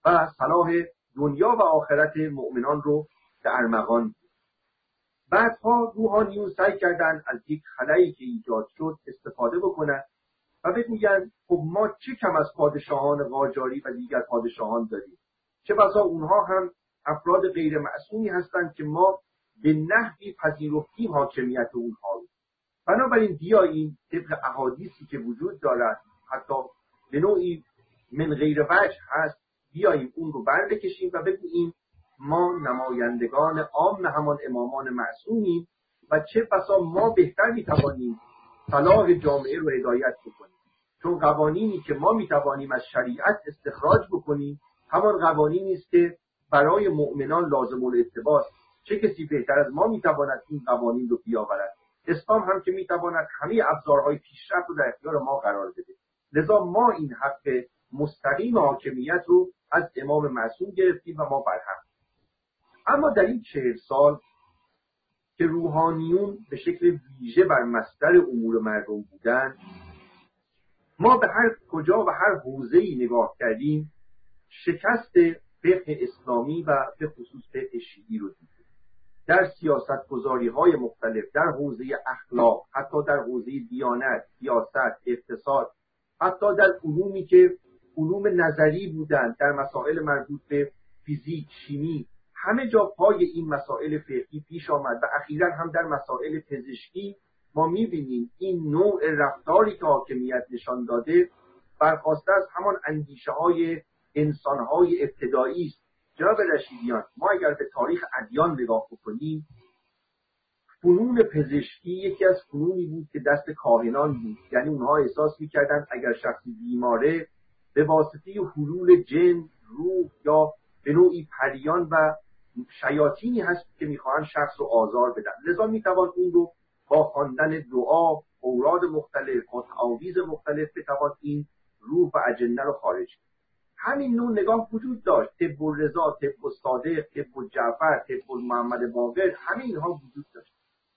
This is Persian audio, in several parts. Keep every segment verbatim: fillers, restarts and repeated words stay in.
و صلاح دنیا و آخرت مؤمنان رو به ارمغان. بعدها روحانیون سعی کردن از یک خلایی که ایجاد شد استفاده بکنن و بگوین خب ما چه کم از پادشاهان قاجاری و دیگر پادشاهان داریم، چه بسا اونها هم افراد غیر معصومی هستند که ما به نحوی پذیرفتیم حاکمیت اونها رو. بنابراین بیاییم طبق احادیثی که وجود دارد، حتی به نوعی من غیر وجه هست، بیاییم اون رو بر بکشیم و بگوییم ما نمایندگان عام همان امامان معصومیم و چه بسا ما بهتر میتوانیم صلاح جامعه رو هدایت بکنیم، چون قوانینی که ما میتوانیم از شریعت استخراج بکنیم همان قوانینی است که برای مؤمنان لازم الاتباع است. چه کسی بهتر از ما میتواند این قوانین رو بیاورد؟ اسلام هم که میتواند همه ابزارهای پیشرفت رو در اختیار ما قرار بده. لذا ما این حق مستقیم حاکمیت رو از امام معصوم گرفتیم و ما برحق. اما در این چهل سال که روحانیون به شکل ویژه بر مصدر امور مردم بودن، ما به هر کجا و هر حوزه‌ای نگاه کردیم شکست فقه اسلامی و به خصوص فقه شیعی رو دیدیم. در سیاست‌گذاری‌های مختلف، در حوزه اخلاق، حتی در حوزه دیانت، سیاست، اقتصاد، حتی در علومی که علوم نظری بودند، در مسائل مربوط به فیزیک، شیمی، همه جا پای این مسائل فقهی پیش آمد و اخیراً هم در مسائل پزشکی ما می‌بینیم این نوع رفتاری که حاکمیت نشان داده برخواسته از همان اندیشه‌های انسان‌های ابتدایی است. جناب رشیدیان، ما اگر به تاریخ ادیان نگاه بکنیم، فنون پزشکی یکی از فنونی بود که دست کاهنان بود. یعنی اونها احساس می‌کردند اگر شخصی بیماره به واسطه حلول جن، روح یا به نوعی پریان و شیاطینی هست که می‌خواهند شخص رو آزار بدن، لذا می‌توان اون رو با خواندن دعا، اوراد مختلف، تعاویذ مختلف بتوان این روح و اجنه رو خارج کرد. همین نوع نگاه وجود داشت. طب الرضا، طب الصادق، طب الجعفر، طب محمد باقر، همه اینها وجود داشت.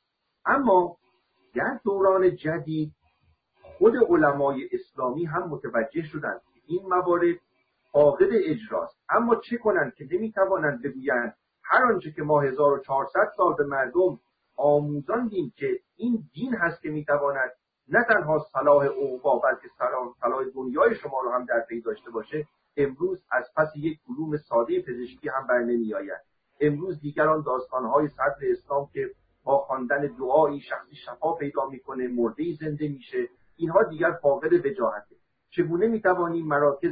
اما در دوران جدید خود علمای اسلامی هم متوجه شدند که این موارد فاقد اجراست. اما چه کنند که نمیتوانند بگویند هر آنچه که ما هزار و چهارصد سال به مردم آموزاندیم که این دین هست که میتواند نه تنها صلاح عقبا بلکه صلاح, صلاح دنیای شما رو هم در پی داشته باشه، امروز از پس یک علوم ساده پزشکی هم بر نمی آید. امروز دیگران داستانهای صدر اسلام که با خواندن دعایی شخصی شفا پیدا میکنه، مرده‌ای زنده میشه، اینها دیگر فاقد وجاهته. چگونه میتوانیم مراکز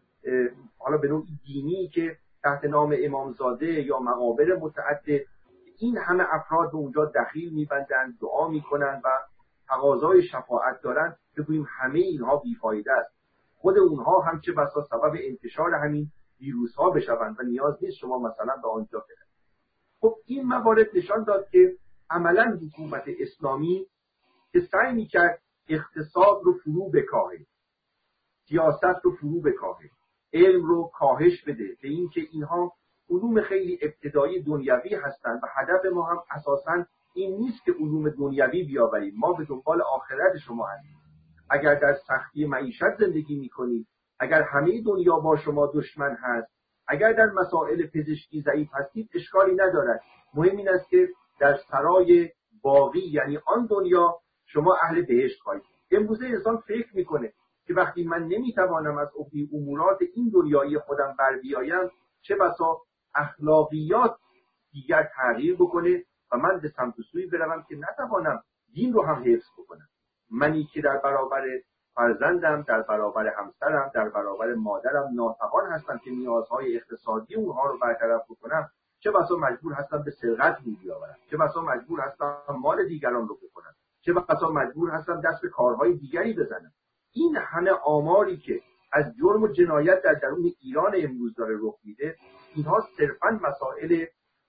حالا به نوع دینی که تحت نام امامزاده یا مقابر متعدد این همه افراد به اونجا دخیل میبندند، دعا میکنند و تقاضای شفاعت دارند، بگوییم همه اینها بیفایده است؟ خود اونها هم چه بسا سبب انتشار همین ویروس ها بشوند و نیاز نیست شما مثلا به آنجا برید. خب این موارد نشان داد که عملا حکومت اسلامی که سعی میکرد اقتصاد رو فرو بکاهه، سیاست رو فرو بکاهه، علم رو کاهش بده به این که اینها علوم خیلی ابتدایی دنیوی هستند و هدف ما هم اساساً این نیست که علوم دنیوی بیاوریم، ما به دنبال آخرت شما هستیم. اگر در سختی معیشت زندگی میکنید، اگر همه دنیا با شما دشمن هست، اگر در مسائل پزشکی ضعیف هستید، اشکالی ندارد. مهم این است که در سرای باقی یعنی آن دنیا شما اهل بهشت خواهید. امروزه انسان فکر میکنه که وقتی من نمیتوانم از عهده امورات این دنیایی خودم بر بیایم، چه بسا اخلاقیات دیگر تغییر بکنه و من به سمت سوی بروم که نتوانم دین رو هم حفظ بکنم. منی که در برابر فرزندم، در برابر همسرم، در برابر مادرم ناتوان هستم که نیازهای اقتصادی اونها رو برطرف بکنم، چه بسا مجبور هستم به سرقت رو بیاورم، چه بسا مجبور هستم مال دیگران رو بکنم، چه بسا مجبور هستم دست به کارهای دیگری بزنم. این همه آماری که از جرم و جنایت در درون ایران امروز داره رخ میده، اینها صرفاً مسائل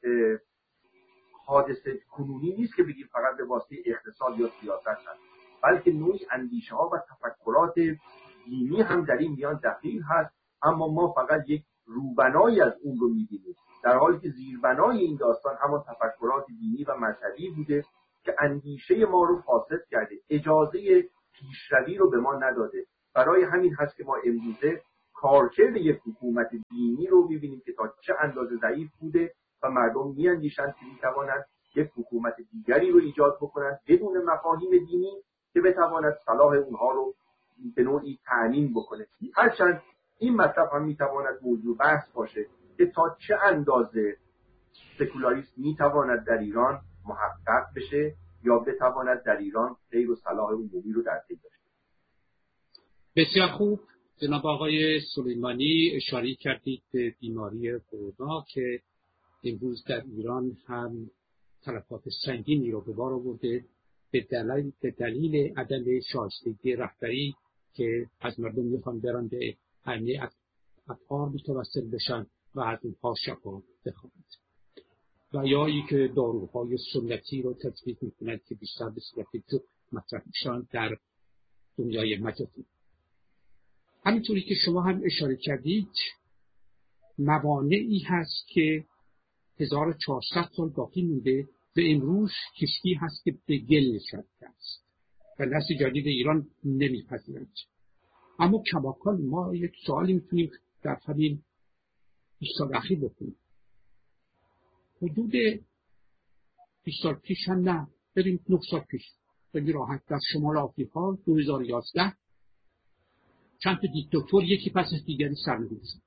حادثه کنونی نیست که بگیم فقط به واسطه اقتصاد یا سیاست هست، بلکه نوعی اندیشه ها و تفکرات دینی هم در این میان دخیل هست. اما ما فقط یک روبنایی از اون رو میبینیم، در حالی که زیربنای این داستان همان تفکرات دینی و مذهبی بوده که اندیشه ما رو فاسد کرده، اجازه پیشروی رو به ما نداده. برای همین هست که ما امروزه کارکرد یک حکومت دینی رو می‌بینیم که تا چه اندازه ضعیف بوده و مردم می‌اندیشند که می‌توانند یک حکومت دیگری رو ایجاد بکنند بدون مفاهیم دینی که بتواند صلاح اونها رو به نوعی تأمین بکنه. هرچند این مطلب هم می‌تواند موضوع بحث باشه که تا چه اندازه سکولاریسم می‌تواند در ایران محقق بشه یا بتواند در ایران خیر و صلاح عمومی رو در پی داشته. بسیار خوب. جناب آقای سلیمانی اشاره کردید به بیماری کرونا که امروز در ایران هم تلفات سنگینی رو به بار آورده به دلیل به دلیل عدم شایستگی رهبری که از مردم میخوان برن به همه اطهار متوسل بشن و از اونها شفا بخواهند و یا ای که داروهای سنتی رو تطبیق میکنند که بیشتر به صورت جوک مطرح میشن در دنیای مجازی. همینطوری که شما هم اشاره کردید موانعی هست که هزار و چهارصد سال باقی مونده و امروز کشتی هست که به گل نشسته است و نسل جدید ایران نمیپذیرند. اما کماکان ما یک سوالی میتونیم در همین بیست سال اخیر بکنیم. حدود بیست سال پیش هم نه، بریم نه سال پیش خیلی راحت در شمال آفریقا دو هزار و یازده چند تا دیکتاتور یکی پس از دیگری سرنگون شد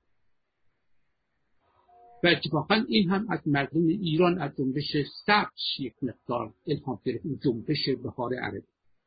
و اتفاقا این هم از مردم ایران از جنبش سبز یک مقدار الهام گرفت، این جنبش بهار عربی.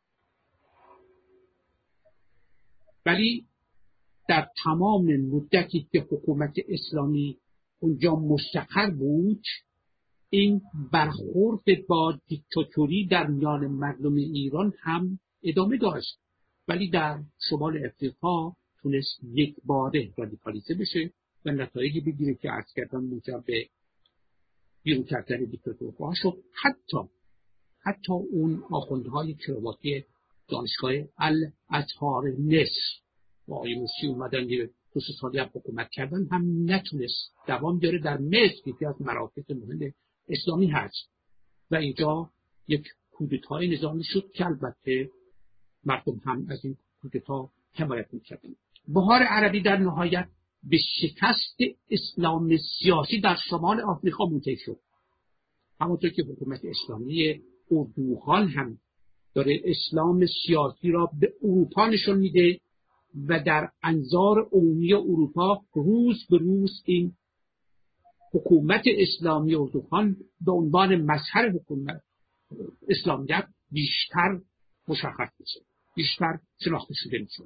ولی در تمام مدتی که حکومت اسلامی اونجا مستقر بود این برخورد با دیکتاتوری در میان مردم ایران هم ادامه داشت، ولی در شمال افریقا تونست یک باره رادیکالیزه بشه و نتایجی بگیره که عرض کردن منجر به بیرون کردن دیکتاتورها شد. حتی حتی اون آخوندهای کرواتی دانشگاه الازهر مصر با آقای موسی اومدن یه دو سه سالی هم حکومت کردن هم نتونست دوام بیاره. در مصر یکی از مراکز مهم اسلامی هست و اینجا یک کودتای نظامی شد که البته مردم هم از این کودتا حمایت می‌کردن. بهار عربی در نهایت به شکست اسلام سیاسی در شمال آفریقا منتهی شد. همونطور که حکومت اسلامی اردوغان هم داره اسلام سیاسی را به اروپا نشون میده و در انظار عمومی اروپا روز به روز این حکومت اسلامی اردوغان به عنوان مظهر حکومت اسلامیت بیشتر مشخص میشه، بیشتر شناخته شده میشه.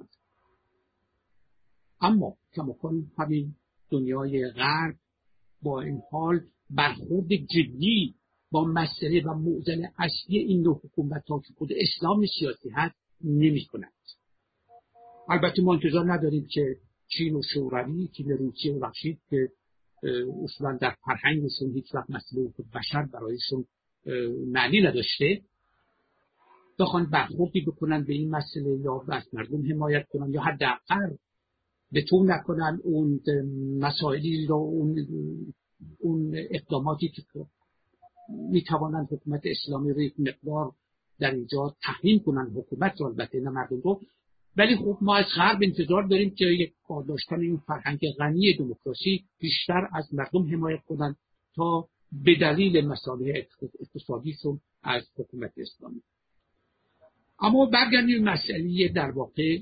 اما کماکان همین دنیای غرب با این حال برخورد جدی با مسئله و معضل اصلی این نوع حکومت‌ها که خود اسلام سیاسی هست نمی کند. البته ما انتظار نداریم که چین و شوروی، چین روسیه و بخشید که اصلا در فرهنگشون هیچ وقت مسئله حقوق بشر برایشون معنی نداشته، بخوان برخوردی بکنن به این مسئله یا از مردم حمایت کنن یا حداقل به تو نکنن اون مسائلی رو اون اون اقداماتی که میتوانند حکومت اسلامی رو یک مقدار در اینجا تحریم کنن، حکومت رو البته نه مردم رو. ولی خب ما از غرب انتظار داریم که یک داشتن این فرهنگ غنی دموکراسی بیشتر از مردم حمایت کنن تا به دلیل مصالح اقتصادیشون از حکومت اسلامی. اما برگردیم مسئله در واقع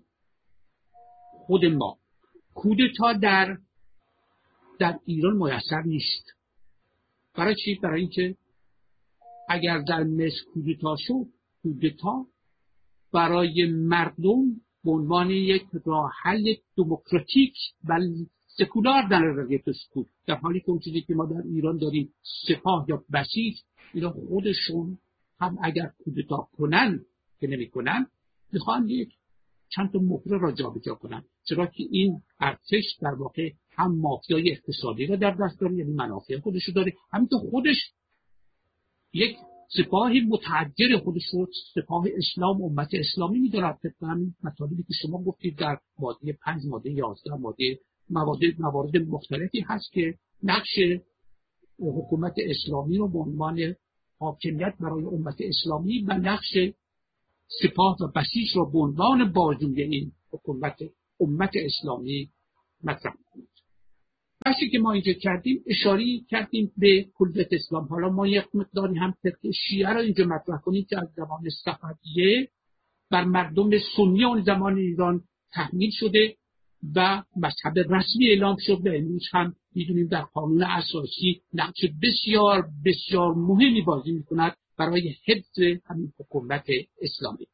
خود ما. کودتا در در ایران میسر نیست. برای چی؟ برای اینکه اگر در مصر کودتا شد، کودتا برای مردم به عنوان یک راه حل دموکراتیک و سکولار در نظر بود، در حالی که اون چیزی که ما در ایران داریم سپاه یا بسیج، اینا خودشون هم اگر کودتا کنن که نمی کنن میخوان یک چند تا مهره را جابجا کنن، چرا که این ارتش در واقع هم مافیای اقتصادی را در دست داره، یعنی منافع خودش رو داره، همینطور خودش یک سپاه متحجر خودش رو سپاه اسلام امت اسلامی می‌دارد. همین مطالبی که شما گفتید در ماده پنج، ماده یازده، ماده موارد موارد مختلفی هست که نقش حکومت اسلامی رو به عنوان حاکمیت برای امت اسلامی و نقش سپاه و بسیج رو به عنوان بازوی این حکومت امت اسلامی مطرح کنید. بحثی که ما اینجا کردیم اشاری کردیم به کلیت اسلام. حالا ما یک مقداری هم فقه شیعه را اینجا مطرح کنیم که از زمان صفویه بر مردم سنی اون زمان ایران تحمیل شده و مذهب رسمی اعلام شد و امروز هم میدونیم در قانون اساسی نقش بسیار بسیار مهمی بازی میکند برای حفظ همین حکومت اسلامی.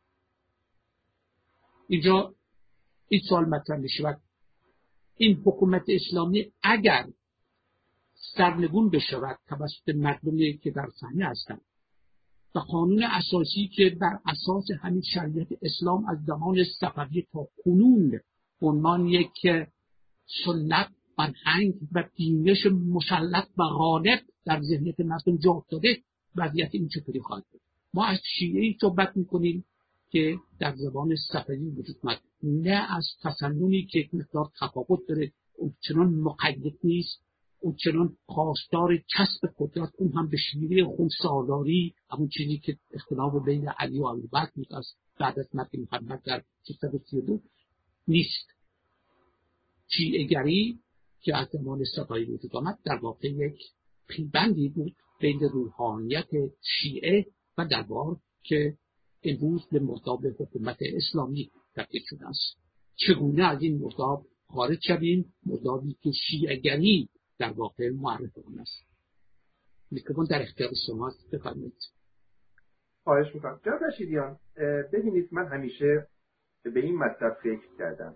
اینجا این سوال مطرح میشود این حکومت اسلامی اگر سرنگون بشود توسط مردمی که در صحنه هستند و قانون اساسی که بر اساس همین شریعت اسلام از زمان صفویه تا کنون به عنوان یک سنت، فرهنگ و دینش مسلط و غالب در ذهنیت مردم جا افتاده، وضعیت این چطوری خواهد بود؟ ما از شیعه‌ای صحبت میکنیم که در زبان صفوی وجود اومد، نه از تسننی که یک مقدار تفاوت داره، اون چنان مقید نیست، اون چنان خواستار کسب قدرت، اون هم به شیوه خونسالاری، همون چیزی که اختلاف بین علی و ابوبکر بود از بعد از مرگ محمد در سیصد و سی و دو نیست. شیعه‌گری که از زمان صفوی وجود آمد در واقع یک پیوندی بود بین روحانیت شیعه و دربار که امروز به مرداب حکومت اسلامی تبدیل شده است. چگونه از این مرداب خارج شویم؟ مردابی که شیعه‌گری در واقع معرف آن است. میکروفون در اختیار شماست، بفرمایید. خواهش میکنم. جناب رشیدیان، ببینید من همیشه به این مطلب فکر کردم.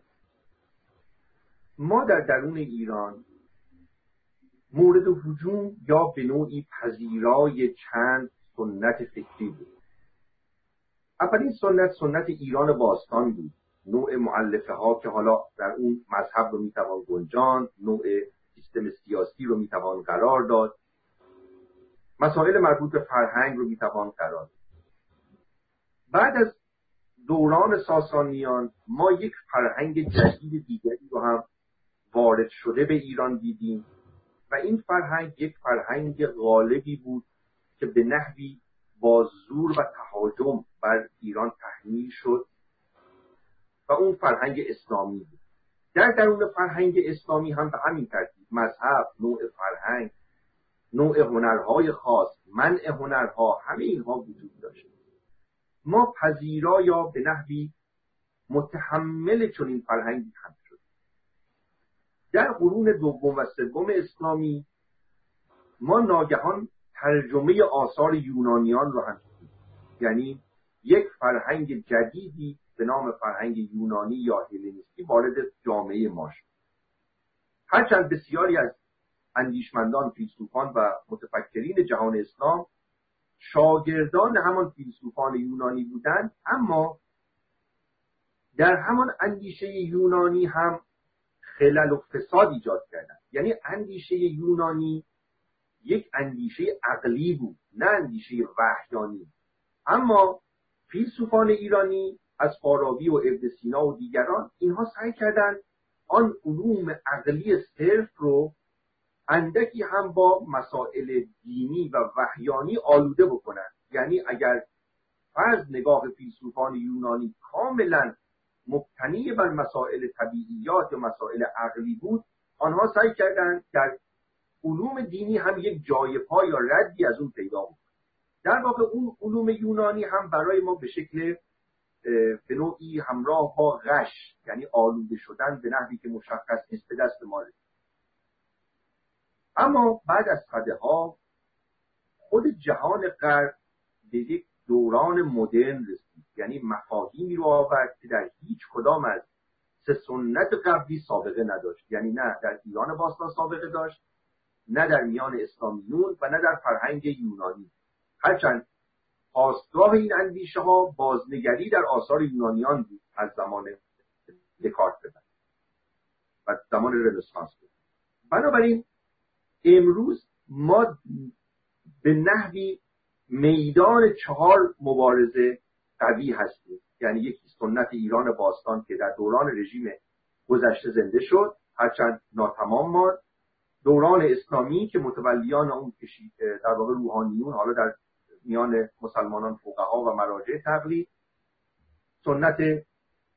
ما در درون ایران مورد هجوم یا به نوعی پذیرای چند سنت فکری بود. اولین سنت سنت ایران باستان بود، نوع مؤلفه ها که حالا در اون مذهب رو میتوان گنجاند، نوع سیستم سیاسی رو میتوان قرار داد، مسائل مربوط به فرهنگ رو میتوان قرار داد. بعد از دوران ساسانیان ما یک فرهنگ جدید دیگری رو هم وارد شده به ایران دیدیم و این فرهنگ یک فرهنگ غالبی بود که به نحوی با زور و تهاجم بر ایران تحمیل شد و اون فرهنگ اسلامی بود. در درون فرهنگ اسلامی هم به همین ترتیب مذهب، نوع فرهنگ، نوع هنرهای خاص، منع هنرها، همه اینها وجود داشت. ما پذیرا یا به نحوی متحمل چنین فرهنگی هم شد. در قرون دوم و سوم اسلامی ما ناگهان ترجمه آثار یونانیان رو هم دیدیم، یعنی یک فرهنگ جدیدی به نام فرهنگ یونانی یا هلنیستی وارد جامعه ما شد. هرچند بسیاری از اندیشمندان، فیلسوفان و متفکرین جهان اسلام شاگردان همان فیلسوفان یونانی بودند، اما در همان اندیشه یونانی هم خلل و فساد ایجاد کردند. یعنی اندیشه یونانی یک اندیشه عقلی بود، نه اندیشه وحیانی. اما فیلسوفان ایرانی از فارابی و ابن سینا و دیگران، اینها سعی کردند آن علوم عقلی صرف رو اندکی هم با مسائل دینی و وحیانی آلوده بکنند. یعنی اگر فرض نگاه فیلسوفان یونانی کاملا مبتنی بر مسائل طبیعیات و مسائل عقلی بود، آنها سعی کردند در علوم دینی هم یک جای پا یا ردی از اون پیدا بود. در واقع اون علوم یونانی هم برای ما به شکل به نوعی همراه با غش، یعنی آلوده شدن به نحوی که مشخص نیست، به دست ما رسید. اما بعد از صدها خود جهان غرب به یک دوران مدرن رسید، یعنی مفاهیمی رو آورد که در هیچ کدام از سه سنت قبلی سابقه نداشت. یعنی نه در ایران باستان سابقه داشت، نه در میان اسلامیون و نه در فرهنگ یونانی. هرچند خاستگاه این اندیشه ها بازنگری در آثار یونانیان بود از زمان دکارت بدن و زمان رنسانس بود. بنابراین امروز ما به نحوی میدان چهار مبارزه قوی هستیم. یعنی یکی سنت ایران باستان که در دوران رژیم گذشته زنده شد، هرچند ناتمام ماند. دوران اسلامی که متولیان اون کشید در واقع روحانیون، حالا در میان مسلمانان فقها و مراجع تقلید. سنت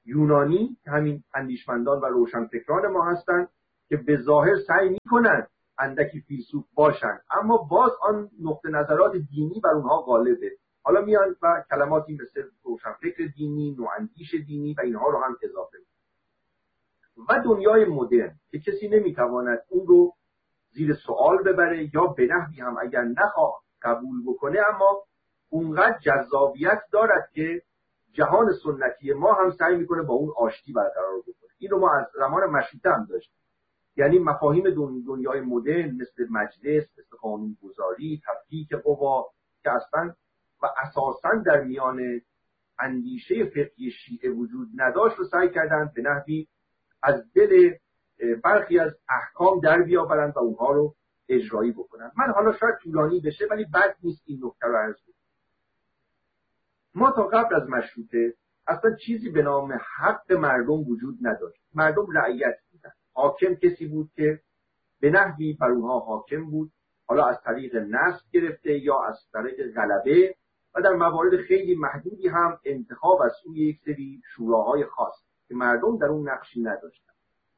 یونانی که همین اندیشمندان و روشنفکران ما هستند که به ظاهر سعی میکنن اندکی فیلسوف باشن، اما باز آن نقطه نظرات دینی بر اونها غالبه. حالا میان و کلماتی مثل روشنفکر دینی، نواندیش دینی و اینها رو هم اضافه میکنن. و دنیای مدرن که کسی نمیتواند اون رو زیر سوال ببره یا به نحوی هم اگر نخواه قبول بکنه، اما اونقدر جذابیت دارد که جهان سنتی ما هم سعی میکنه با اون آشتی برقرار بکنه. این رو ما از زمان مشروطه هم داشتیم. یعنی مفاهیم دنیای مدرن مثل مجلس، مثل قانونگذاری، تفکیک قوا که اصلا و اساساً در میان اندیشه فقهی شیعه وجود نداشت رو سعی کردن به نحوی از دل برخی از احکام در بیاورند و اونها رو اجرایی بکنن. من حالا شاید طولانی بشه ولی بد نیست این نکته رو عرض کنم. ما تا قبل از مشروطه اصلا چیزی به نام حق مردم وجود نداشت. مردم رعیت بودن. حاکم کسی بود که به نحوی بر اونها حاکم بود، حالا از طریق نسب گرفته یا از طریق غلبه و در موارد خیلی محدودی هم انتخاب از سوی یک سری شوراهای خاص که مردم در اون نقشی نداشتن.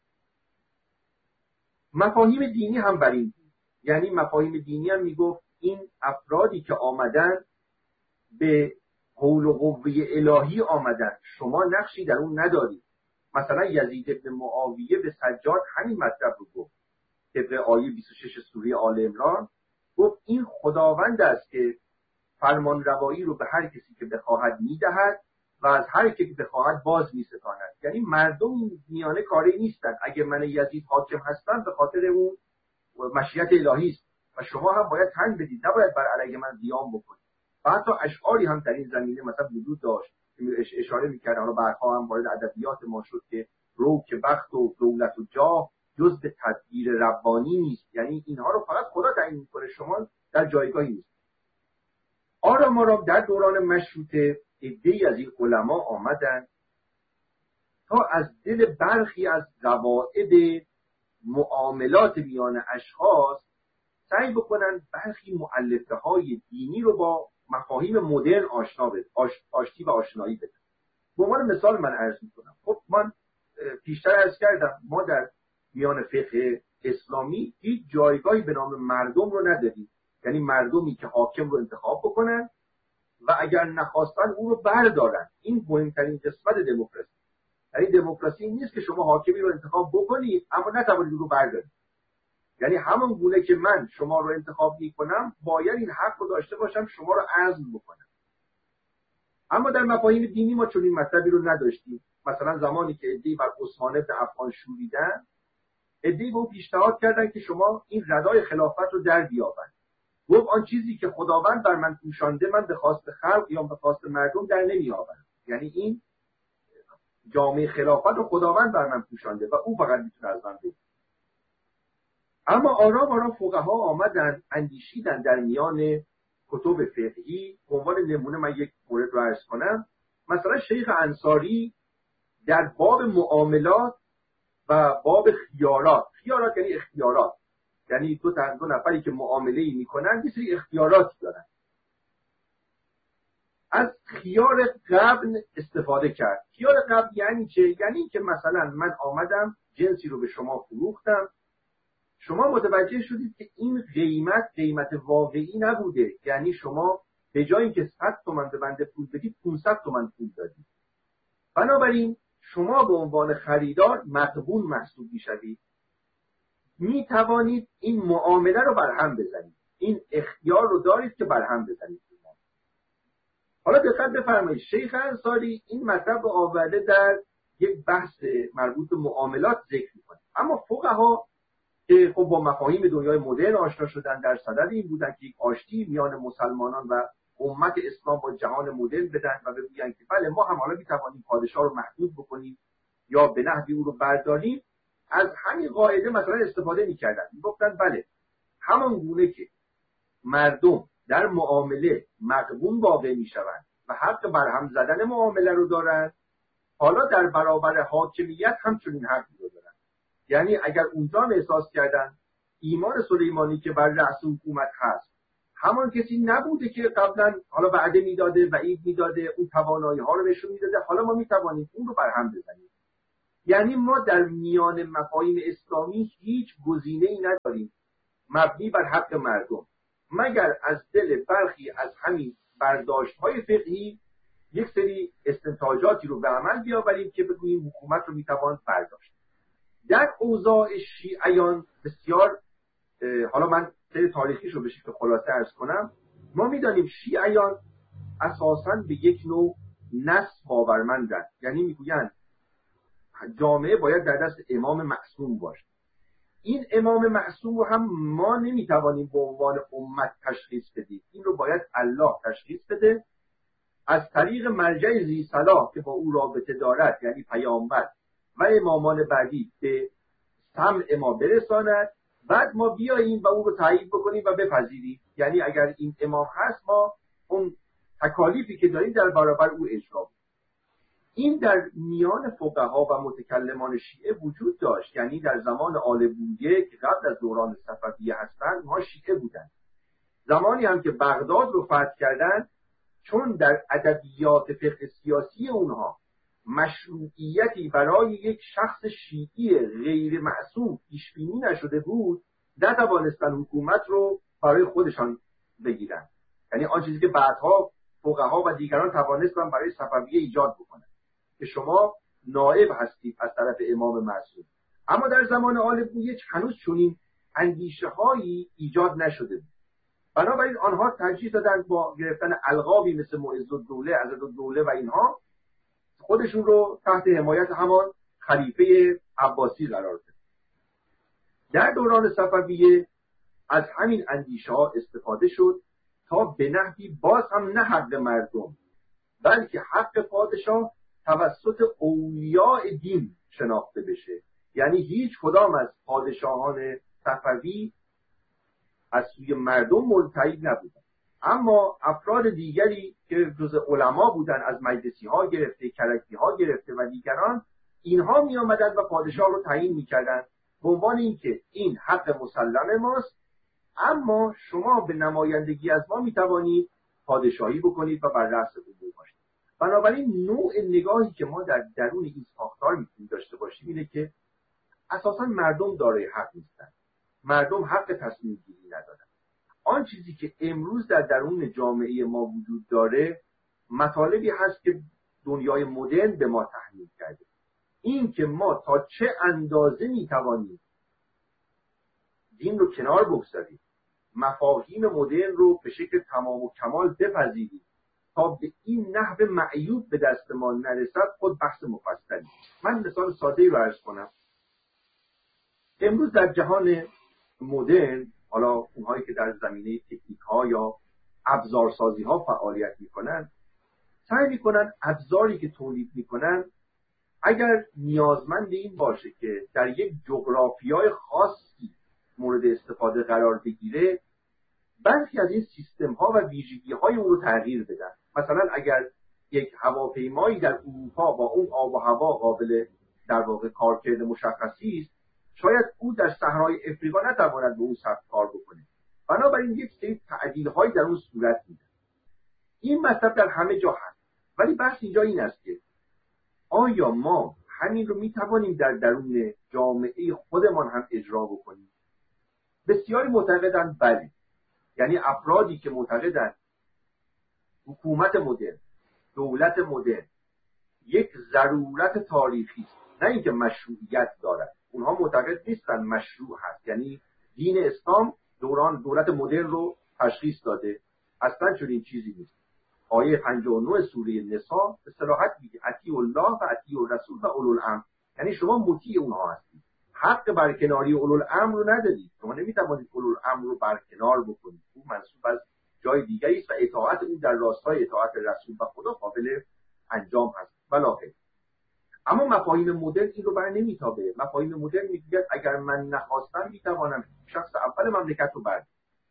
مفاهیم دینی هم بر این بود. یعنی مفاهیم دینی هم میگفت این افرادی که آمدن به حول و قوه الهی آمدن، شما نقشی در اون ندارید. مثلا یزید بن معاویه به سجاد همین مطلب رو گفت. طبق آیه بیست و شش سوره آل عمران گفت این خداوند است که فرمان روایی رو به هر کسی که بخواهد میدهد و از هر کسی که بخواهد باز میستاند. یعنی مردم میانه کاری نیستن. اگه من یزید حاکم هستم به خاطر اون مشیت الهی است و شما هم باید تن بدید، نباید بر علیه من قیام بکنید. و حتی اشعاری هم در این زمینه مثلا وجود داشت که اشاره میکرد. حالا بعدها هم وارد ادبیات ما شد که رو که بخت و دولت و جاه جز به تدبیر ربانی نیست. یعنی اینها رو فقط خدا تعیین میکنه، شما در جایگاهی نیست. آرام آرام در دوران مشروطه عده‌ای از این علما آمدن تا از دل برخی از قواعد معاملات میان اشخاص سعی بکنن برخی مؤلفه های دینی رو با مفاهیم مدرن آشنا بده، آش، آشتی و آشنایی بده. به عنوان مثال من عرض میکنم. خب من پیشتر عرض کردم ما در میان فقه اسلامی هیچ جایگاهی به نام مردم رو نداریم. یعنی مردمی که حاکم رو انتخاب بکنن و اگر نخواستن اون رو بردارن. این مهمترین قسمت دموکراسی. یعنی دموکراسی نیست که شما حاکمی رو انتخاب بکنید اما نتوانید اون رو بردارید. یعنی همون گونه که من شما رو انتخاب میکنم باید این حق رو داشته باشم شما رو عزل بکنم. اما در مفاهیم دینی ما چون این مطلبی رو نداشتیم. مثلا زمانی که عده‌ای بر عثمان بن عفان شوریدن، عده‌ای به او پیشنهاد کردن که شما این ردای خلافت رو در بیاورید. گفت آن چیزی که خداوند بر من پوشانده من به خواست خلق یا به خواست مردم در نمیآورم. یعنی این جامعه خلافت رو خداوند بر من پوشانده و او فقط میتونه از من بگیره. اما آرام آرام فقها آمدن اندیشیدن در میان کتب فقهی. به عنوان نمونه من یک مورد رو عرض کنم. مثلا شیخ انصاری در باب معاملات و باب خیارات، خیارات یعنی اختیارات، یعنی دو, دو نفری که معامله‌ای میکنن یه سری اختیاراتی دارن. از خیار قبل استفاده کرد. خیار قبل یعنی چه؟ یعنی که مثلا من آمدم جنسی رو به شما فروختم، شما متوجه شدید که این قیمت قیمت واقعی نبوده. یعنی شما به جای اینکه صد تومن به بنده پول بدید پانصد تومن پول دادید. بنابراین شما به عنوان خریدار مغبون محسوب میشوید. می توانید این معامله رو برهم بزنید. این اختیار رو دارید که برهم بزنید. حالا دقت بفرمایید شیخ انصاری این مطلب رو آورده در یک بحث مربوط به معاملات ذکر می‌کنه. اما فقها که خب با مفاهیم دنیای مدرن آشنا شدن در صدد این بودن که یک آشتی میان مسلمانان و امت اسلام با جهان مدرن بدن و بگویند که بله ما هم حالا می‌توانیم پادشاه رو محدود بکنیم یا به نحوی او رو برداریم. از همین قاعده مثلا استفاده می‌کردن. می‌گفتن بله همان گونه که مردم در معامله مغبون واقع می‌شوند و حق برهم زدن معامله رو دارند، حالا در برابر حاکمیت همچنین حق رو دارند. یعنی اگر اونجا احساس کردن ایمان سلیمانی که بر رأس حکومت هست همان کسی نبوده که قبلا حالا وعده میداده، وعید میداده، اون توانایی ها رو نشون میداده، حالا ما میتوانیم اون رو برهم بزنیم. یعنی ما در میان مفاهیم اسلامی هیچ گزینه‌ای نداریم مبنی بر حق مردم، مگر از دل برخی از همین برداشت‌های فقهی یک سری استنتاجاتی رو به عمل بیاوریم که بگوییم حکومت رو میتوان برداشت. در اوضاع شیعیان بسیار، حالا من سری تاریخیش رو به شکل خلاصه عرض کنم، ما میدانیم شیعیان اساساً به یک نوع نصب باورمندند، یعنی میگویند جامعه باید در دست امام معصوم باشه. این امام معصوم رو هم ما نمیتوانیم به عنوان امت تشخیص بدیم، این رو باید الله تشخیص بده از طریق مرجع ذی صلاح که با او رابطه دارد، یعنی پیامبر و امامان بعدی، به سمع ما برساند، بعد ما بیاییم و او رو تایید بکنیم و بپذیریم. یعنی اگر این امام هست ما اون تکالیفی که داریم در برابر او اجرا کنیم. این در میان فقها و متکلمان شیعه وجود داشت، یعنی در زمان آل بویه که قبل از دوران صفویه هستند ما شیعه بودند. زمانی هم که بغداد رو فتح کردند، چون در ادبیات فقه سیاسی اونها مشروعیتی برای یک شخص شیعی غیر معصوم پیش بینی نشده بود، نتوانستن حکومت رو برای خودشان بگیرن. یعنی آن چیزی که بعدها فقها و دیگران توانستن برای صفویه ایجاد بکنن که شما نائب هستید از طرف امام معصوم. اما در زمان آل بویه هنوز چنین اندیشه هایی ایجاد نشده بود. بنابراین آنها ترجیح دادن با گرفتن القابی مثل معزالدوله، عضدالدوله و اینها خودشون رو تحت حمایت همان خلیفه عباسی قرار دادن. در دوران صفویه از همین اندیشه ها استفاده شد تا به نحوی باز هم نه حق مردم بلکه حق پادشاه توسط اولیاء دین شناخته بشه. یعنی هیچ کدام از پادشاهان صفوی از سوی مردم ملتهی نبودن، اما افراد دیگری که جز علما بودن، از مجلسی ها گرفته، کرکی ها گرفته و دیگران، اینها می آمدن و پادشاه رو تعیین می کردن به عنوان اینکه این حق مسلم ماست، اما شما به نمایندگی از ما می توانید پادشاهی بکنید و بر رأس امور باشید. بنابراین نوع نگاهی که ما در درون این ساختار میتونیم داشته باشیم اینه که اساسا مردم دارای حق نیستن، مردم حق تصمیم گیری ندارن. آن چیزی که امروز در درون جامعه ما وجود داره مطالبی هست که دنیای مدرن به ما تحمیل کرده. این که ما تا چه اندازه میتوانیم دین رو کنار بگذاریم، مفاهیم مدرن رو به شکل تمام و کمال بپذیریم تا به این نحو معیوب به دست ما نرسد، خود بحث مفصلی. من مثال ساده‌ای رو عرض کنم. امروز در جهان مدرن، حالا اونهایی که در زمینه تکنیک ها یا ابزارسازی ها فعالیت میکنن، سعی میکنن ابزاری که تولید میکنن اگر نیازمند این باشه که در یک جغرافیای خاصی مورد استفاده قرار بگیره، برخی از این سیستم ها و ویژگی های اون رو تغییر بدن. مثلا اگر یک هواپیمایی در اروپا با اون آب و هوا قابل در واقع کارکرد مشخصی است، شاید او در صحرای افریقا نتواند به اون سبک کار بکنه. بنابراین یک سری تعدیل هایی در اون صورت میده. این مطلب در همه جا هست، ولی بحث اینجا این است که آیا ما همین رو میتوانیم در درون جامعه خودمان هم اجرا بکنیم؟ بسیاری معتقدند بله. یعنی افرادی که معتقدند حکومت مدرن، دولت مدرن یک ضرورت تاریخی است، نه اینکه مشروعیت دارد. اونها معتقد نیستن مشروع هست، یعنی دین اسلام دوران دولت مدرن رو تشخیص داده. اصلا چنین چیزی نیست. آیه پنجاه و نه سوره نساء به صراحت میگه اطیعوا الله و اطیعوا الرسول و اولو الامر، یعنی شما مطیع اونها هستید. حق برکناری اولو الامر رو ندارید. شما نمیتوانید اولو الامر رو برکنار بکنید. او منسوب از جای دیگری است و اطاعت اون در راستای اطاعت رسول و خدا قابل انجام هست. بلاخره اما مفاهیم مدرن این رو بر نمیتابه. مفاهیم مدرن میگه اگر من نخواستم میتوانم شخص اول مملکت رو بردارم.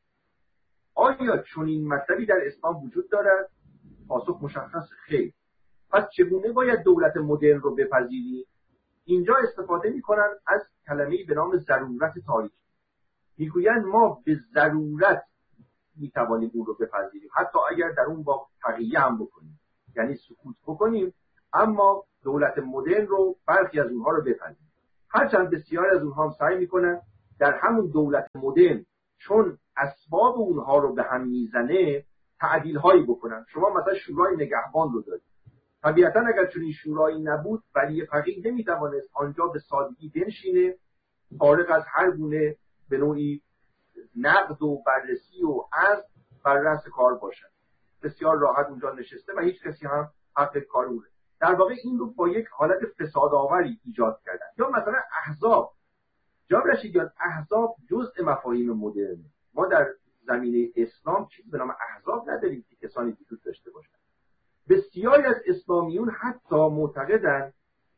آیا چنین مطلبی در اسلام وجود دارد؟ پاسخ مشخص خیر. پس چگونه باید دولت مدرن رو بپذیریم؟ اینجا استفاده میکنن از کلمه‌ای به نام ضرورت تاریخی. میگویند ما به ضرورت میتوانیم اون رو بپذیریم، حتی اگر در اون با تقیه هم بکنیم، یعنی سکوت بکنیم، اما دولت مدرن رو برخی از اونها رو بپذیریم. هرچند بسیار از اونها هم سعی میکنن در همون دولت مدرن چون اسباب اونها رو به هم میزنه تعدیل هایی بکنن. شما مثلا شورای نگهبان رو دارید، طبیعتا اگر چون این شورایی نبود ولی فقیه نمیتوانست آنجا به سادگی بنشینه، فارغ از هر گونه به نوعی نقد و بررسی و عرض بر رأس کار باشد. بسیار راحت اونجا نشسته و هیچ کسی هم حق کار اونه. در واقع این رو با یک حالت فسادآوری ایجاد کردن. یا مثلا احزاب، جناب رشیدیان، احزاب جزء مفاهیم مدرنه. ما در زمینه اسلام چیزی به نام احزاب نداریم که کسانی وجود داشته باشند. بسیاری از اسلامیون حتی معتقدند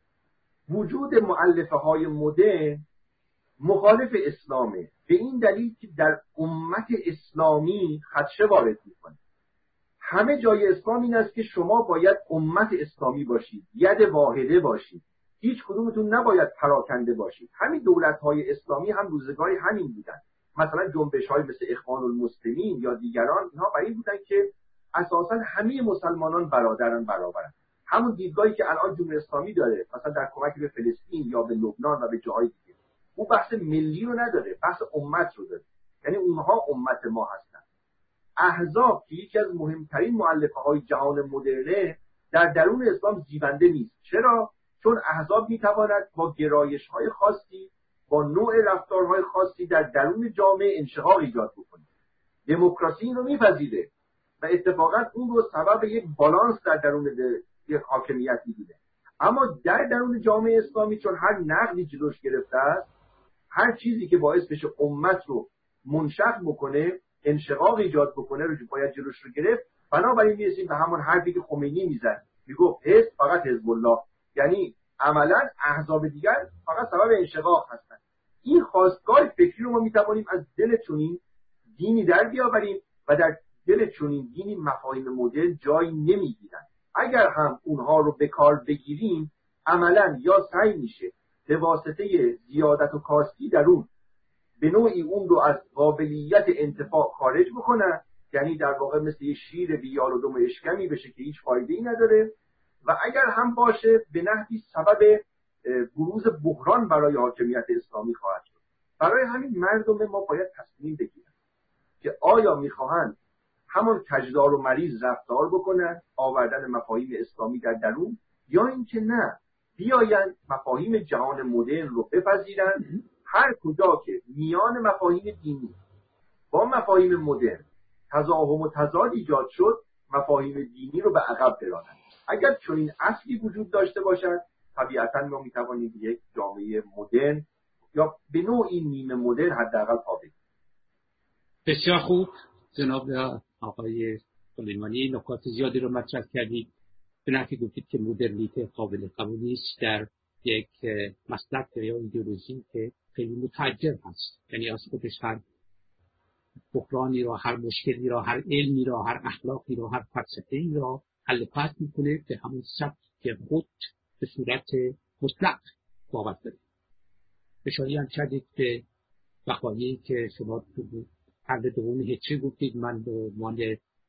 وجود مؤلفه های مدرن مخالف اسلامه، به این دلیل که در امت اسلامی خدشه وارد میکنه. همه جای اسلام این است که شما باید امت اسلامی باشید، ید واحده باشید، هیچ کدومتون نباید پراکنده باشید. همین دولت‌های اسلامی هم روزگاری همین بودن. مثلا جنبش‌های مثل اخوان المسلمین یا دیگران، اینها برای این بودن که اساساً همه مسلمانان برادران برابرن. همون دیدگاهی که الان جمهوری اسلامی داره، مثلا در کمک به فلسطین یا به لبنان و به جاهای دیگه، او بحث ملی رو نداره، بحث امت رو داره. یعنی اونها امت ما هستن. احزاب که یکی از مهمترین مؤلفه‌های جهان مدرنه در درون اسلام زیبنده نیست. چرا؟ چون احزاب میتواند با گرایش‌های خاصی، با نوع رفتارهای خاصی در درون جامعه انشقاق ایجاد بکنه. دموکراسی این رو میپذیره و اتفاقا اون رو سبب یک بالانس در درون یک حاکمیت میدونه. اما در درون جامعه اسلامی چون هر نقدی جلوش گرفته است، هر چیزی که باعث بشه امت رو منشق بکنه، انشقاق ایجاد بکنه رو باید جلوش رو گرفت. بنابراین میرسیم به همون حرفی که خمینی میزد، میگفت حزب فقط حزب الله، یعنی عملا احزاب دیگر فقط سبب انشقاق هستند. این خواستگاه فکری رو ما میتوانیم از دل چنین دینی در بیاوریم و در دل چنین دینی مفاهیم مدرن جایی نمیگیرن. اگر هم اونها رو به کار بگیریم، عملا یا سعی میشه به واسطه زیادت و کاستی در اون به نوعی اون رو از قابلیت انتفاع خارج بکنن، یعنی در واقع مثل یه شیر بیال و دم اشکمی بشه که هیچ فایده‌ای نداره، و اگر هم باشه به نحوی سبب بروز بحران برای حاکمیت اسلامی خواهد شد. برای همین مردم ما باید تصمیم بگیرن که آیا میخواهند همون کجدار و مریض رفتار بکنن، آوردن مفاهیم اسلامی در درون، یا اینکه نه بیاین مفاهیم جهان مدرن رو بپذیرن. هر کجا که میان مفاهیم دینی با مفاهیم مدرن تضاهم و تضاد ایجاد شد، مفاهیم دینی رو به عقب برانند. اگر چنین اصلی وجود داشته باشد، طبیعتاً ما میتوانیم یک جامعه مدرن یا به نوعی نیمه مدرن حداقل پا بگیریم. بسیار خوب جناب آقای سلیمانی، نکات زیادی رو مطرح کردید. به نحوی گفتید که مدرنیته قابل قبولی است در یک مسلک یا ایدئولوژی که خیلی متعجب هست، یعنی از خودش هر بحرانی را، هر مشکلی را، هر علمی را، هر اخلاقی را، هر فلسفه‌ای را حل پس میکنه به همون سبک که خود به صورت مطلق باور داره. اشاره هم کردید به وقایعی که شما تو قرن دوم هجری گفتید. من به عنوان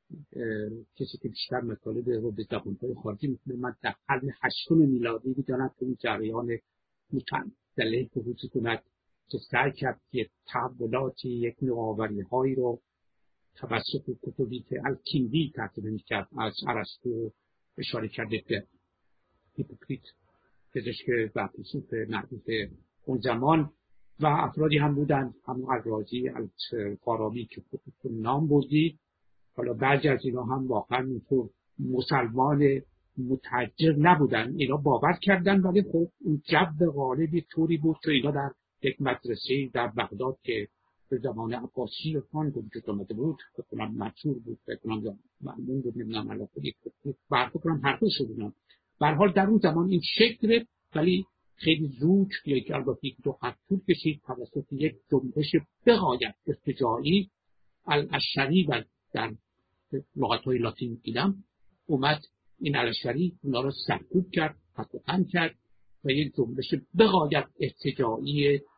کسی که بیشتر مطالب رو به زبان‌های خارجی می‌خونه، من در قرن هشتم میلادی می‌دانم که اون جریان متعدله که وجود کند که سعی کرد که تحولاتی، یک نوآوری‌هایی رو توسط کتبی که الکیندی ترتیب می‌کرد از ارسطو، اشاره کرده به هیپوکریت پزشک و فیلسوف معروف اون زمان، و افرادی هم بودند همون الرازی، الفارابی که خودتون نام بردید. حالا بعضی از اینا هم واقعا اینطور مسلمان متحجر نبودن، اینا باور کردن، ولی خب اون جو غالبی طوری بود که اینا در یک مدرسه در بغداد که به زمان عباسی خان وجود آمده بود، بکنم مشهور بود، بکنم معلوم بود، نمیدونم الان خودی برخو کنم هر دو شدونم. به هر حال در اون زمان این شکل، ولی خیلی زود یا که البته یک دو خط طول کشید توسط یک جنبش بغایت ارتجاعی الاشعری و در لغت‌های لاتین دیدم اومد این الاشعری اونا رو سرکوب کرد، فتوحاً کرد و یک جنبش بغایت ارتجاعی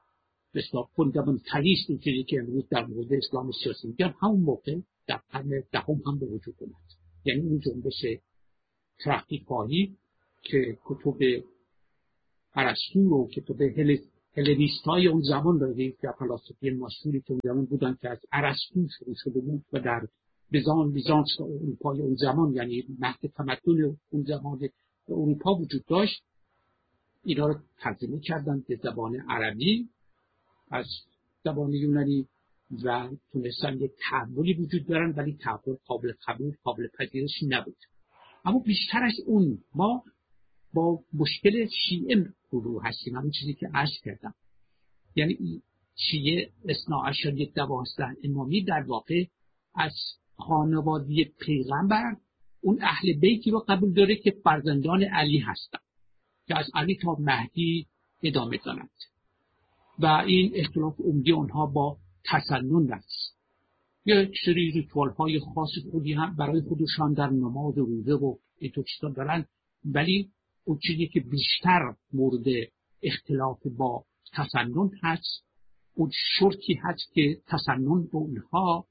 به اصطلاح فوندامنتالیست این چیزی که امروز در مورد اسلام سیاسی میگن همون موقع در قرن دهم هم به وجود اومد. یعنی اون جنبش تحقیقی که کتب ارسطو و کتب هلنیست‌های اون زمان دارید که فلاسفه مشهوری که اون زمان بودن که از ارسطو شروع شده بود و در بیزان بیزانس اروپای اون زمان، یعنی مهد تمدن اون زمان اروپا وجود داشت، اینا رو ترجمه کردن به زبان عربی از زبان یونانی و تونستن یک تحولی وجود دارن، ولی تحول قابل قبول قابل پذیرش نبود. اما بیشتر از اون ما با مشکل شیعه روبرو هستیم، همون چیزی که عرض کردم. یعنی شیعه اثناعشری دوازده امامی در واقع از خانواده پیغمبر اون اهل بیتی رو قبول داره که فرزندان علی هستند که از علی تا مهدی ادامه دارند و این اختلاف عمده اونها با تسنن است. یک سری ریتوال های خاص خودی هم برای خودشان در نماز و روزه و اینطور چیزا دارن، ولی اون چیزی که بیشتر مورد اختلاف با تسنن هست اون شرطی هست که تسنن به اونها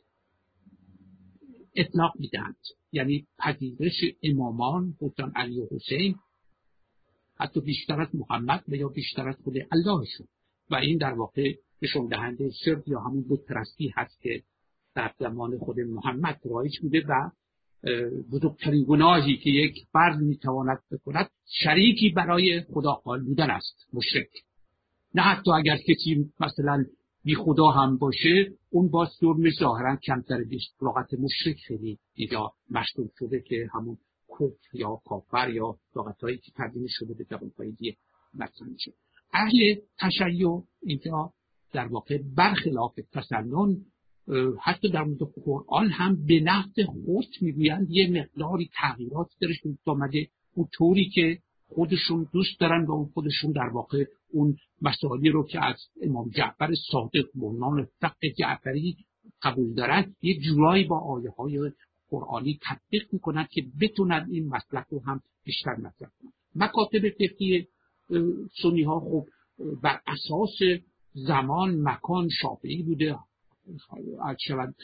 اطلاق میدهند، یعنی پذیرش امامان حسین علی و حسین حتی بیشتر از محمد یا بیشتر از خود اللهشون، و این در واقع نشون دهنده شرک یا همون بت پرستی هست که در زمان خود محمد رایج بوده و بزرگترین گناهی که یک فرد میتواند بکند شریکی برای خدا قائل بودن است، مشرک. نه حتی اگر کسی مثلا بی خدا هم باشه، اون باز جرم ظاهرا کمتر بیست. لغت مشرک خیلی اینجا مشهور شده که همون کفر یا کافر یا لغتایی که ترجمه شده به زبان‌های دیگه مثلا میشه. اهل تشیع اینجا در واقع برخلاف تسنن حتی در مورد قرآن هم به نقد خود میگویند یه مقداری تغییرات درش اومده، اون طوری که خودشون دوست دارن و اون خودشون در واقع اون مسائلی رو که از امام جعفر صادق بنیان فقه جعفری قبول دارن یه جورایی با آیه های قرآنی تطبیق میکنن که بتونن این مسلک رو هم بیشتر مطرح کنن. مکاتب فقهی سنی ها خب بر اساس زمان مکان شافعی بوده، شاید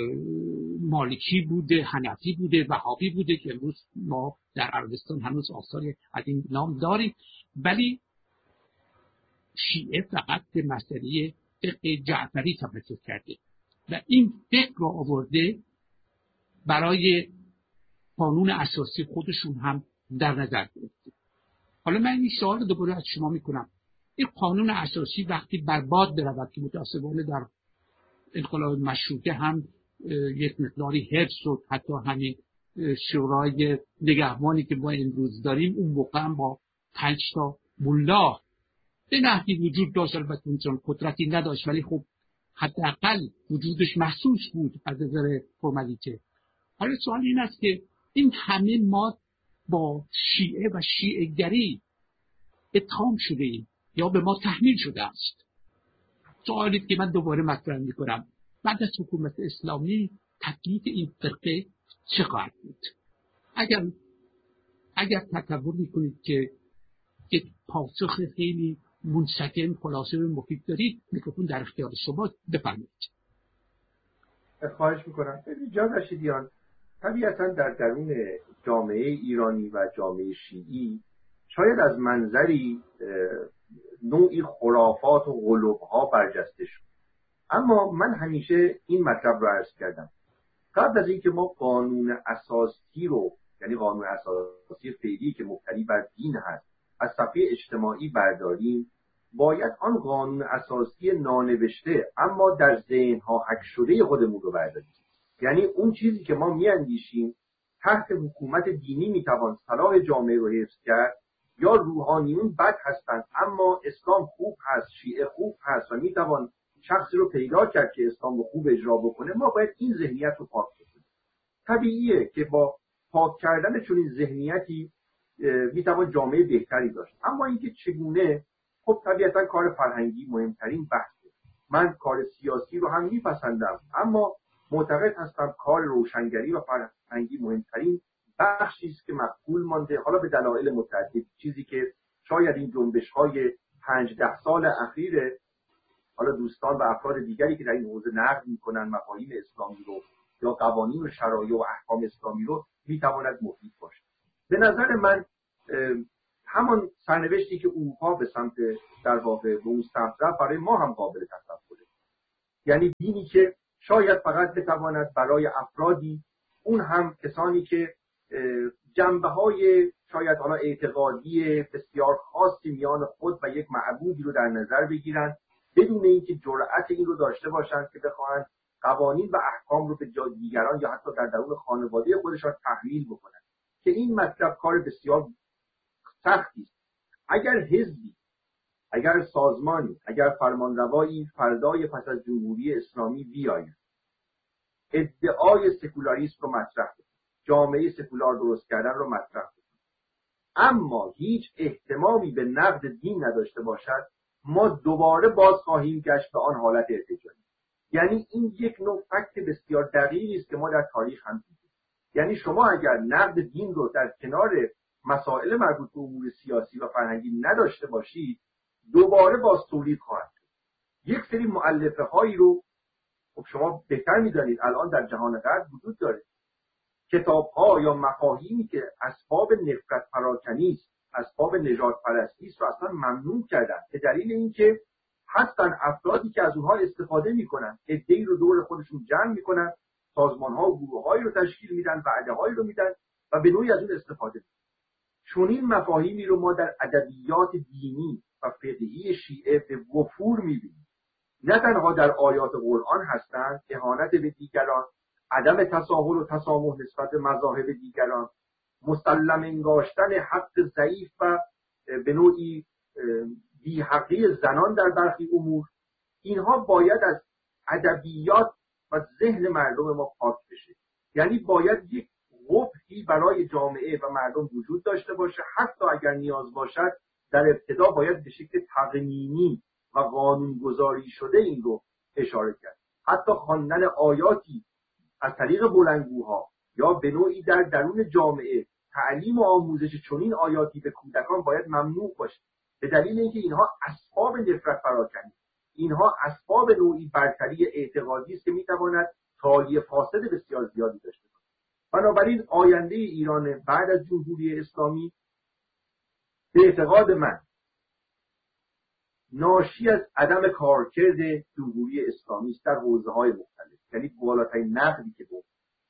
مالکی بوده، حنفی بوده، وهابی بوده که امروز ما در عربستان هنوز آثاری از این نام داریم، ولی شیعه فقط به مسئله فقه جعفری توجه کرده و این فقه را آورده برای قانون اساسی خودشون هم در نظر گرفته. حالا من این سوال رو دوباره از شما میکنم، این قانون اساسی وقتی برباد برود که متأسفانه در انقلاب مشروطه هم یک مقداری حفظ شد، حتی همین شورای نگهبانی که ما امروز داریم اون موقع هم با پنج تا ملا به نحوی وجود داشت، البته اون قدرتی نداشت ولی خب حداقل وجودش محسوس بود از نظر فرمالیته. حالا سوال این است که این همه ما با شیعه و شیعه گری اتهام شده ایم یا به ما تحمیل شده است. سوالی که من دوباره مطرح میکنم، بعد از حکومت اسلامی تکلیف این فرقه چه خواهد بود؟ اگر اگر تصور میکنید که یک پاسخ خیلی منسجم خلاصه و مفید دارید، میکروفون در اختیار شما، بفرمایید. خواهش میکنم. جناب رشیدیان، طبیعتا در درون جامعه ایرانی و جامعه شیعی شاید از منظری نوعی خرافات و قلوب‌ها برجسته شد، اما من همیشه این مطلب رو عرض کردم، قبل از اینکه ما قانون اساسی رو، یعنی قانون اساسی فعلی که مبتنی بر دین هست، از صفحه اجتماعی برداریم، باید آن قانون اساسی نانوشته اما در ذهن‌ها حک شده خودمون رو برداریم. یعنی اون چیزی که ما میاندیشیم تحت حکومت دینی میتوان صلاح جامعه رو حفظ کرد، یا روحانیون بد هستند اما اسلام خوب هست، شیعه خوب هست و میتوان شخصی رو پیدا کرد که اسلام رو خوب اجرا بکنه، ما باید این ذهنیت رو پاک کنیم. طبیعیه که با پاک کردن چون این ذهنیتی میتوان جامعه بهتری داشت، اما اینکه چگونه، خب طبیعتا کار فرهنگی مهمترین بحثه. من کار سیاسی رو هم میپسندم، اما معتقد هستم کار روشنگری و فرهنگی مهمترین بخشی است که مقبول مانده، حالا به دلایل متعدد. چیزی که شاید این جنبش‌های پنج ده سال اخیر حالا دوستان و افراد دیگری که در این حوزه نقد میکنن مفاهیم اسلامی رو یا قوانین و شرایع و احکام اسلامی رو، میتواند مفید باشه. به نظر من همان سرنوشتی که اروپا به سمت در واقع به اون سمت رفت برای ما هم قابل تصوره. یعنی دینی که شاید فقط بتواند برای افرادی، اون هم کسانی که جنبه‌های شاید حالا اعتقادی بسیار خاصی میان خود و یک معبودی رو در نظر بگیرن، بدون اینکه جرأت این رو داشته باشند که بخواهند قوانین و احکام رو به جای دیگران یا حتی در درون خانواده خودشان تحمیل بکنند، که این مطلب کار بسیار سختی است. اگر حزبی، اگر سازمانی، اگر فرمانروایی فردای پس از جمهوری اسلامی بیاید ادعای سکولاریسم رو مطرح کنه، جامعه سکولار درست کردن رو مطرح کنه، اما هیچ اهتمامی به نقد دین نداشته باشد، ما دوباره باز خواهیم گشت به آن حالت ارتجاعی. یعنی این یک نوع فکت بسیار دقیقی است که ما در تاریخ هم دیدیم. یعنی شما اگر نقد دین رو در کنار مسائل مربوط به امور سیاسی و فرهنگی نداشته باشید، دوباره باز تولید خواهد شد. یک سری مؤلفه هایی رو خب شما بهتر می‌دانید الان در جهان غرب وجود داره، کتاب ها یا مفاهیمی که اسباب نفرت پراکنی است، اسباب نژاد پرستی است رو اصلا ممنوع کردن، به دلیل اینکه هستن افرادی که از اونها استفاده میکنن، عده‌ای رو دور خودشون جمع میکنن، سازمان ها و گروه هایی رو تشکیل میدن، وعده هایی رو میدن و به نوعی از اون استفاده میکنن. چون این مفاهیمی رو ما در ادبیات دینی و فقهی شیعه به وفور میبینیم. نه تنها در آیات قرآن هستند، اهانت به دیگران، عدم تساهل و تسامح نسبت به مذاهب دیگران، مسلم انگاشتن حق ضعیف و به نوعی بی‌حقی زنان در برخی امور، اینها باید از ادبیات و ذهن مردم ما پاک بشه. یعنی باید یک قبحی برای جامعه و مردم وجود داشته باشه، حتی اگر نیاز باشد در ابتدا باید به شکل تقنینی و قانونگذاری شده این رو اشاره کرد. حتی خواندن آیاتی از طریق بلندگوها یا به نوعی در درون جامعه تعلیم و آموزش چنین آیاتی به کودکان باید ممنوع باشه، به دلیل اینکه اینها اسباب نفرت پراکنی، اینها اسباب نوعی برتری اعتقادی است که میتواند تالی فاسد بسیار زیادی داشته باشد. بنابراین آینده ایران بعد از جمهوری اسلامی به اعتقاد من ناشی از عدم کارکرد جمهوری اسلامی است در حوزه‌های مختلف. یعنی بالاترین نقدی که بود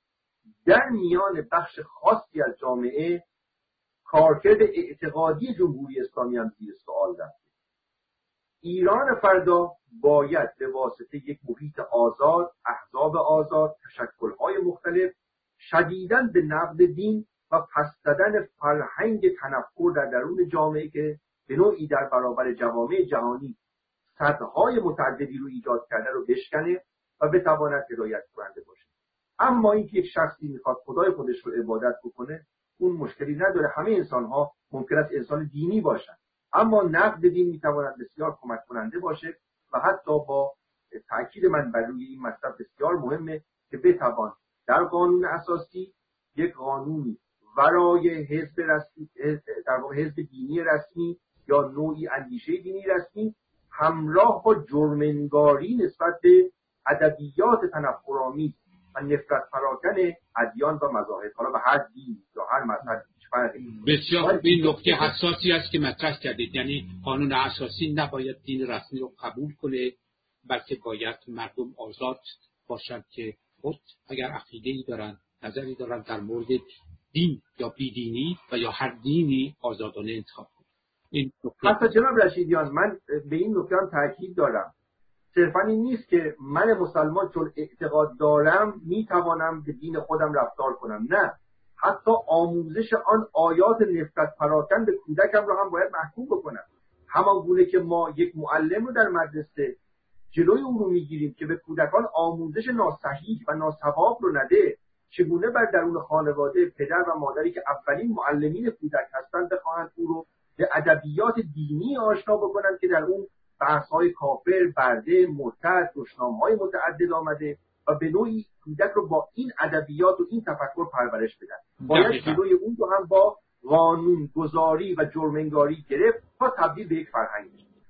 در میان بخش خاصی از جامعه کارکرد اعتقادی جمهوری اسلامی هم زیر سوال رفته. ایران فردا باید به واسطه یک محیط آزاد، احزاب آزاد، تشکل‌های مختلف شدیداً به نقد دین و پس زدن فرهنگ تنفر در درون جامعه که به نوعی در برابر جوامع جهانی سدهای متعددی رو ایجاد کرده رو بشکنه و بتواند هدایت کننده باشه. اما اینکه یک شخصی میخواد خدای خودش رو عبادت بکنه، اون مشکلی نداره. همه انسان‌ها ممکن است انسان دینی باشن، اما نقد دین میتواند بسیار کمک کننده باشه و حتی با تاکید من بر روی این مطلب بسیار مهمه که بتوان در قانون اساسی یک قانونی ورای حزب رسمی، در واقع حزب دینی رسمی یا نوعی اندیشه دینی رسمی همراه با جرم‌انگاری نسبت به ادبیات تنفرآمیز و نفرت پراکن ادیان و مذاهب، حالا به هر دین یا هر مذهب هیچ فرقی. بسیار این نکته حساسی است که مطرح کردید. یعنی قانون اساسی نباید دین رسمی رو قبول کنه، بلکه باید مردم آزاد باشند که خود اگر عقیده‌ای دارن، نظری دارن در مورد دین یا بیدینی و یا هر دینی آزادانه انتخاب کنند. این حتی جناب رشیدیان، من به این نکته هم تاکید دارم. صرفا این نیست که من مسلمان چون اعتقاد دارم میتوانم به دین خودم رفتار کنم، نه، حتی آموزش آن آیات نفرت پراکن به کودکم رو هم باید محکوم بکنم. همان گونه که ما یک معلم رو در مدرسه جلوی اون رو میگیریم که به کودکان آموزش ناصحیح و ناصواب رو نده، چگونه بر درون خانواده پدر و مادری که اولین معلمین کودک هستند بخواهند او رو به ادبیات دینی آشنا بکنند که در اون بحث‌های کافر، برده، مرتد، دشنام‌های متعدد آمده و به نوعی کودک رو با این ادبیات و این تفکر پرورش بدن. باید جلوی اون رو هم با قانون گذاری و جرم‌انگاری گرفت تا تبدیل به یک فرهنگ بشه.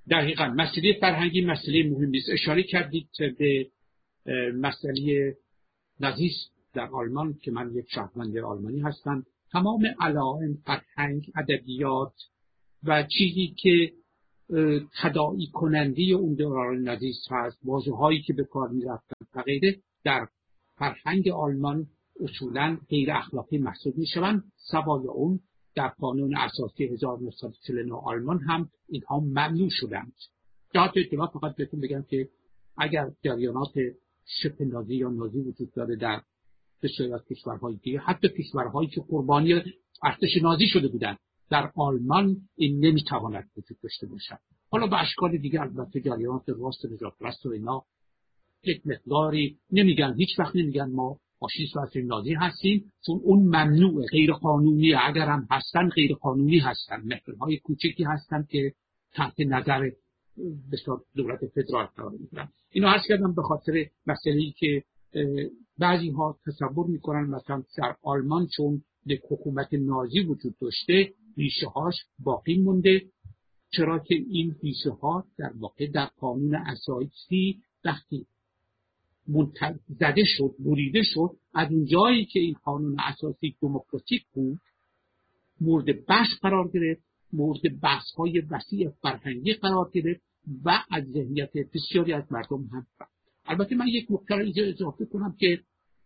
دقیقاً مسئله فرهنگی مسئله مهمی است. اشاره کردید به مسئله نازیسم در آلمان که من یک شهروند آلمانی هستم. تمام علائم فرهنگ، ادبیات و چیزی که تداعی کننده اون دوران نازیسم هست، واژه‌هایی که به کار می‌رفتن و غیره، در فرهنگ آلمان اصولاً غیر اخلاقی محسوب می‌شوند. سوای اون در قانون اساسی هزار و نهصد و چهل و نه آلمان هم اینها ممنوع شدند. جهت اطلاع فقط بهتون بگم که اگر جریانات شبه نازی یا نازی وجود داره در بسیاری از کشورهای دیگه، حتی کشورهایی که قربانی ارتش نازی شده بودند، در آلمان این نمیتواند وجود داشته باشد. حالا به اشکال دیگه البته جریانات راست نجات پرست و اینا یک مقداری نمیگن، هیچ وقت نمیگن ما فاشیست و ارتش نازی هستیم، چون اون ممنوعه، غیر قانونی. اگر هم هستن غیر قانونی هستن، محفل‌های کوچکی هستن که تحت نظر بسیار دولت فدرال قرار میگیرن. اینو عرض کردم به خاطر مسئله‌ای که بعضی ها تصور میکنن مثلا در آلمان چون یک حکومت نازی وجود داشته ریشه هاش باقی مونده، چرا که این ریشه ها در واقع در قانون اساسی وقتی زده شد، بریده شد، از اون جایی که این قانون اساسی دموکراتیک بود مورد بحث قرار گرفت، مورد بحث های وسیع فرهنگی قرار گرفت و از ذهنیت بسیاری از مردم هم فرد. البته من یک نکته را اینجا اضافه کنم که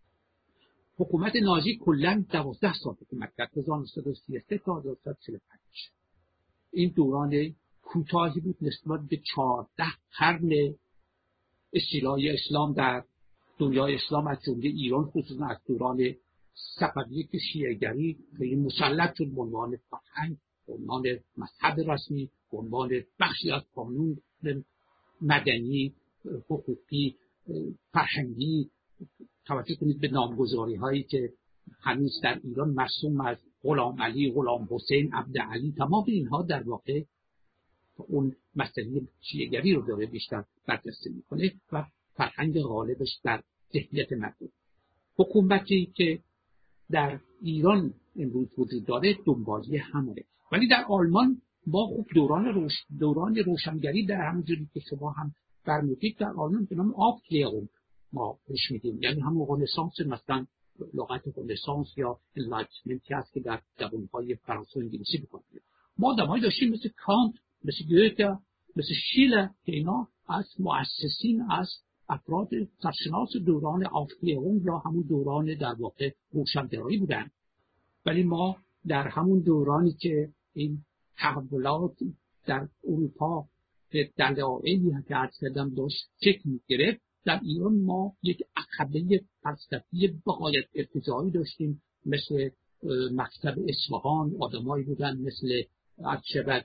حکومت نازی کلاً دوازده سال حکومت کرد، هزار و نهصد و سی و سه تا هزار و نهصد و چهل و پنج. این دوران کوتاهی بود نسبت به چهارده قرن استیلای اسلام در دنیای اسلام، از جمله ایران، خصوصا از دوران صفویه که شیعه‌گری خیلی مسلط شد به عنوان فرهنگ، به عنوان مذهب رسمی، به عنوان بخشی از قانون مدنی، حقوقی، فرهنگی. توجه کنید به نامگذاری هایی که هنوز در ایران مرسوم از غلام علی، غلام حسین، عبدعلی، تمام اینها در واقع اون مسئله شیعه‌گری رو داره بیشتر برجسته میکنه و فرهنگ غالبش در ذهنیت مردم. حکومتی که در ایران امروز وجود داره دنبالی همونه، ولی در آلمان با خوب دوران روش دوران روشنگری در همونجوری که شما هم فرمودید در آلمان به نام آفکلرونگ ما بهش میگیم، یعنی همون رنسانس، مثلا لغت رنسانس یا انلایتمنتی هست که در زبان‌های فرانسه و انگلیسی بکنیم. ما آدمایی داشتیم مثل کانت، مثل گوته، مثل شیلر که اینا از مؤسسین، از افراد سرشناس دوران آفکلرونگ یا همون دوران در واقع روشنگرایی بودن. ولی ما در همون دورانی که این تحولات در اروپا به دلایلی که عرض کردم داشت شکل می‌گرفت، در ایران ما یک عقبه فلسفی بغایت ارتجاعی داشتیم، مثل مکتب اصفهان آدمایی بودن مثل عرشبت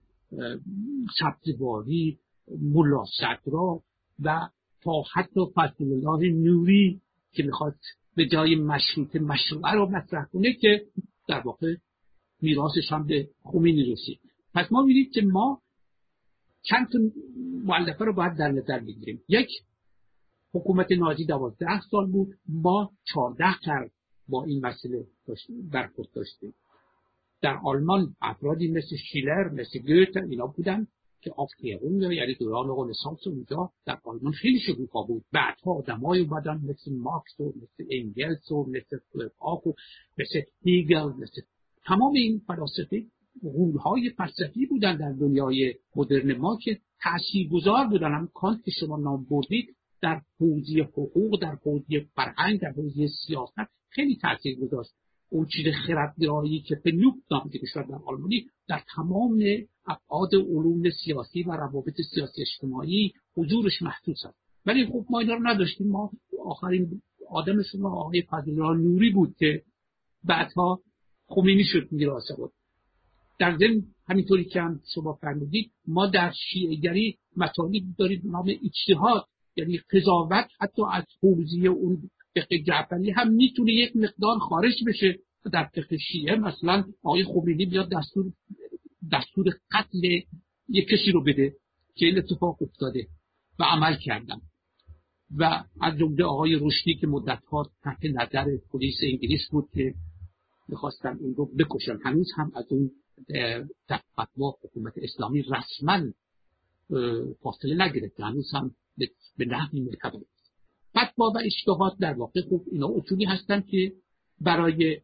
سبزواری، ملا صدرا و تا حتی فضل الله نوری که میخواد به جای مشروط مشروعه رو مطرح کنه که در واقع میراثش هم به خمینی رسید. پس ما می‌بینیم که ما چند تا مؤلفه رو باید در نظر بگیریم. یک، حکومت نازی دوازده سال بود، ما چهارده قرن با این مسئله برخورد داشتیم. در آلمان افرادی مثل شیلر، مثل گوته اینا بودن که آفکلرونگ یعنی دوران رنسانس اونجا در آلمان خیلی شکوفا بود. بعدها آدمایی اومدن مثل مارکس و مثل انگلس و مثل فلوباخ و مثل هیگل، مثل تمام این فلاسفه غول‌های فلسفی بودن در دنیای مدرن ما که تاثیرگذار بودن. هم کانت که شما نام بردید در حوزه حقوق، در حوزه فرهنگ، در حوزه سیاست خیلی تاثیر گذاشت. اون چیز خردگرایی که به نوک نامیده شد در آلمانی در تمام ابعاد علوم سیاسی و روابط سیاسی اجتماعی حضورش محسوس است. ولی خب ما اینا رو نداشتیم. ما آخرین آدمشون آقای فضل‌الله نوری بود که بعدها خمینی شد میراث بود. در ضمن همینطوری که هم شما فرمودید ما در شیعه‌گری مطالبی داریم به نام اجتهاد، یعنی قضاوت حتی از حوزه اون فقه جعفری هم میتونه یک مقدار خارج بشه. در فقه شیعه مثلا آقای خمینی بیاد دستور دستور قتل یک کسی رو بده که این اتفاق افتاده و عمل کردن، و از جمله آقای رشدی که مدت‌ها تحت نظر پلیس انگلیس بود که می‌خواستن اون رو بکشن. هنوز هم از اون فتوا حکومت اسلامی رسما فاصله نگرفته، هنوز هم به نحوی مرتبط. فتوا و اجتهاد در واقع خب اینا اصولی هستن که برای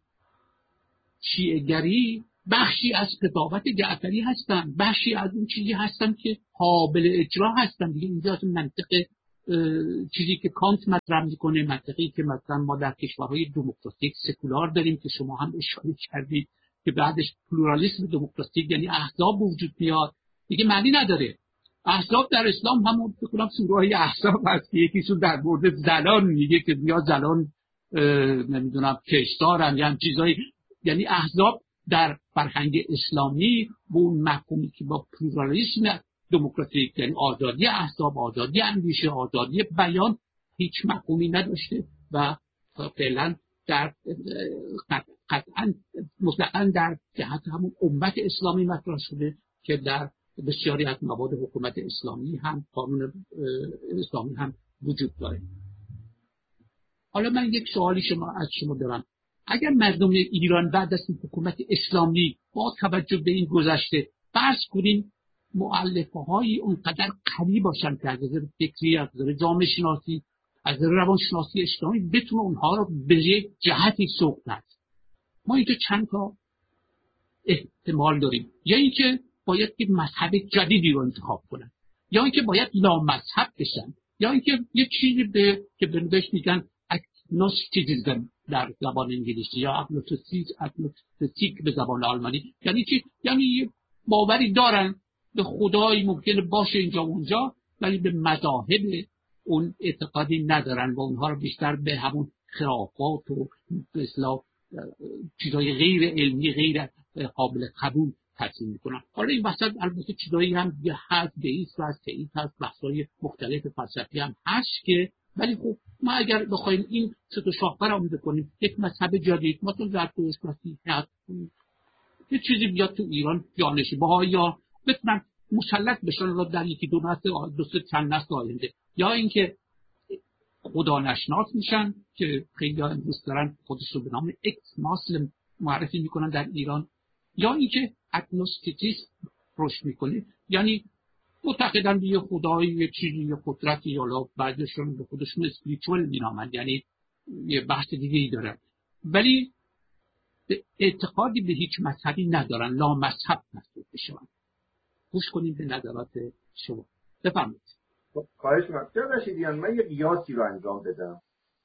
شیعه‌گری بخشی از قضاوت جعفری هستن، بخشی از اون چیزی هستن که قابل اجرا هستن دیگه. اینجا از منطق چیزی که کانت مطرح میکنه، منطقی که مثلا ما در کشورهای دموکراتیک سکولار داریم که شما هم اشاره کردید که بعدش پلورالیسم دموکراتیک یعنی احزاب وجود میاد، دیگه معنی نداره. احزاب در اسلام همون فکر کنم سوره احزاب هست که یکیشون در مورد زلان میگه که بیا زلان نمیدونم کشتارن یا هم چیزایی، یعنی احزاب در فرهنگ اسلامی با اون مفهومی که با پلورالیسم دموکراتیک یعنی آزادی احزاب، آزادی اندیشه، آزادی بیان هیچ مفهومی نداشته و فعلا در قطعا مطلقاً در جهت همون امت اسلامی مطرح شده که در بسیاری از مواد حکومت اسلامی هم قانون اسلامی هم وجود داره. حالا من یک سوالی شما از شما دارم، اگر مردم ایران بعد از حکومت اسلامی با توجه به این گذشته فرض کنیم مؤلفه های اونقدر قوی باشن که از نظر فکری، از نظر جامعه شناسی، از نظر روانشناسی اسلامی بتونه اونها رو به یک جهتی سوق بده، ما اینجا چند تا احتمال داریم. یا اینکه باید یک مذهب جدیدی رو انتخاب کنن، یا اینکه باید لامذهب بشن، یا اینکه یک چیزی به که بهش میگن اگنوستیسیسم در زبان انگلیسی یا اگنوستیک به زبان آلمانی. یعنی چی؟ یعنی باوری دارن به خدایی ممکنه باشه اینجا و اونجا، ولی به مذاهب اون اعتقادی ندارن و اونها رو بیشتر به همون خرافات و به اصطلاح چیزای غیر علمی، غیر قابل قبول ترسیم میکنن. حالا این وسط البته چیزایی هم یه هست، دیست هست، تئیست هست، بحثای مختلف فلسفی هم هست که، ولی خب ما اگر بخوایم این سه تا شاخه رو آماده کنیم، یک مذهب جدید مثلا زرتشت، مسیحیت، یه چیزی بیاد تو ایران جانشین بهائی‌ها بتونن مسلط بشن در یکی دو نسل، دو سه چند نسل آینده، یا اینکه خدا نشناس میشن که خیلی ها امروز دارن خودش رو به نام اکس مسلم معرفی میکنن در ایران، یا اینکه اگنوستیسم رشد میکنه، یعنی معتقدن به یه خدایی، یه چیزی، یه قدرتی، یا بعضیشون به خودشون اسپریچوال مینامند، یعنی یه بحث دیگه ای دارن، ولی اعتقادی به هیچ مذهبی ندارن، لا مذهب محسوب بشن. گوش کنید به نظرات شما. بفرمایید. خواهش می‌کنم. جناب رشیدیان، من یه قیاسی رو انجام بدم.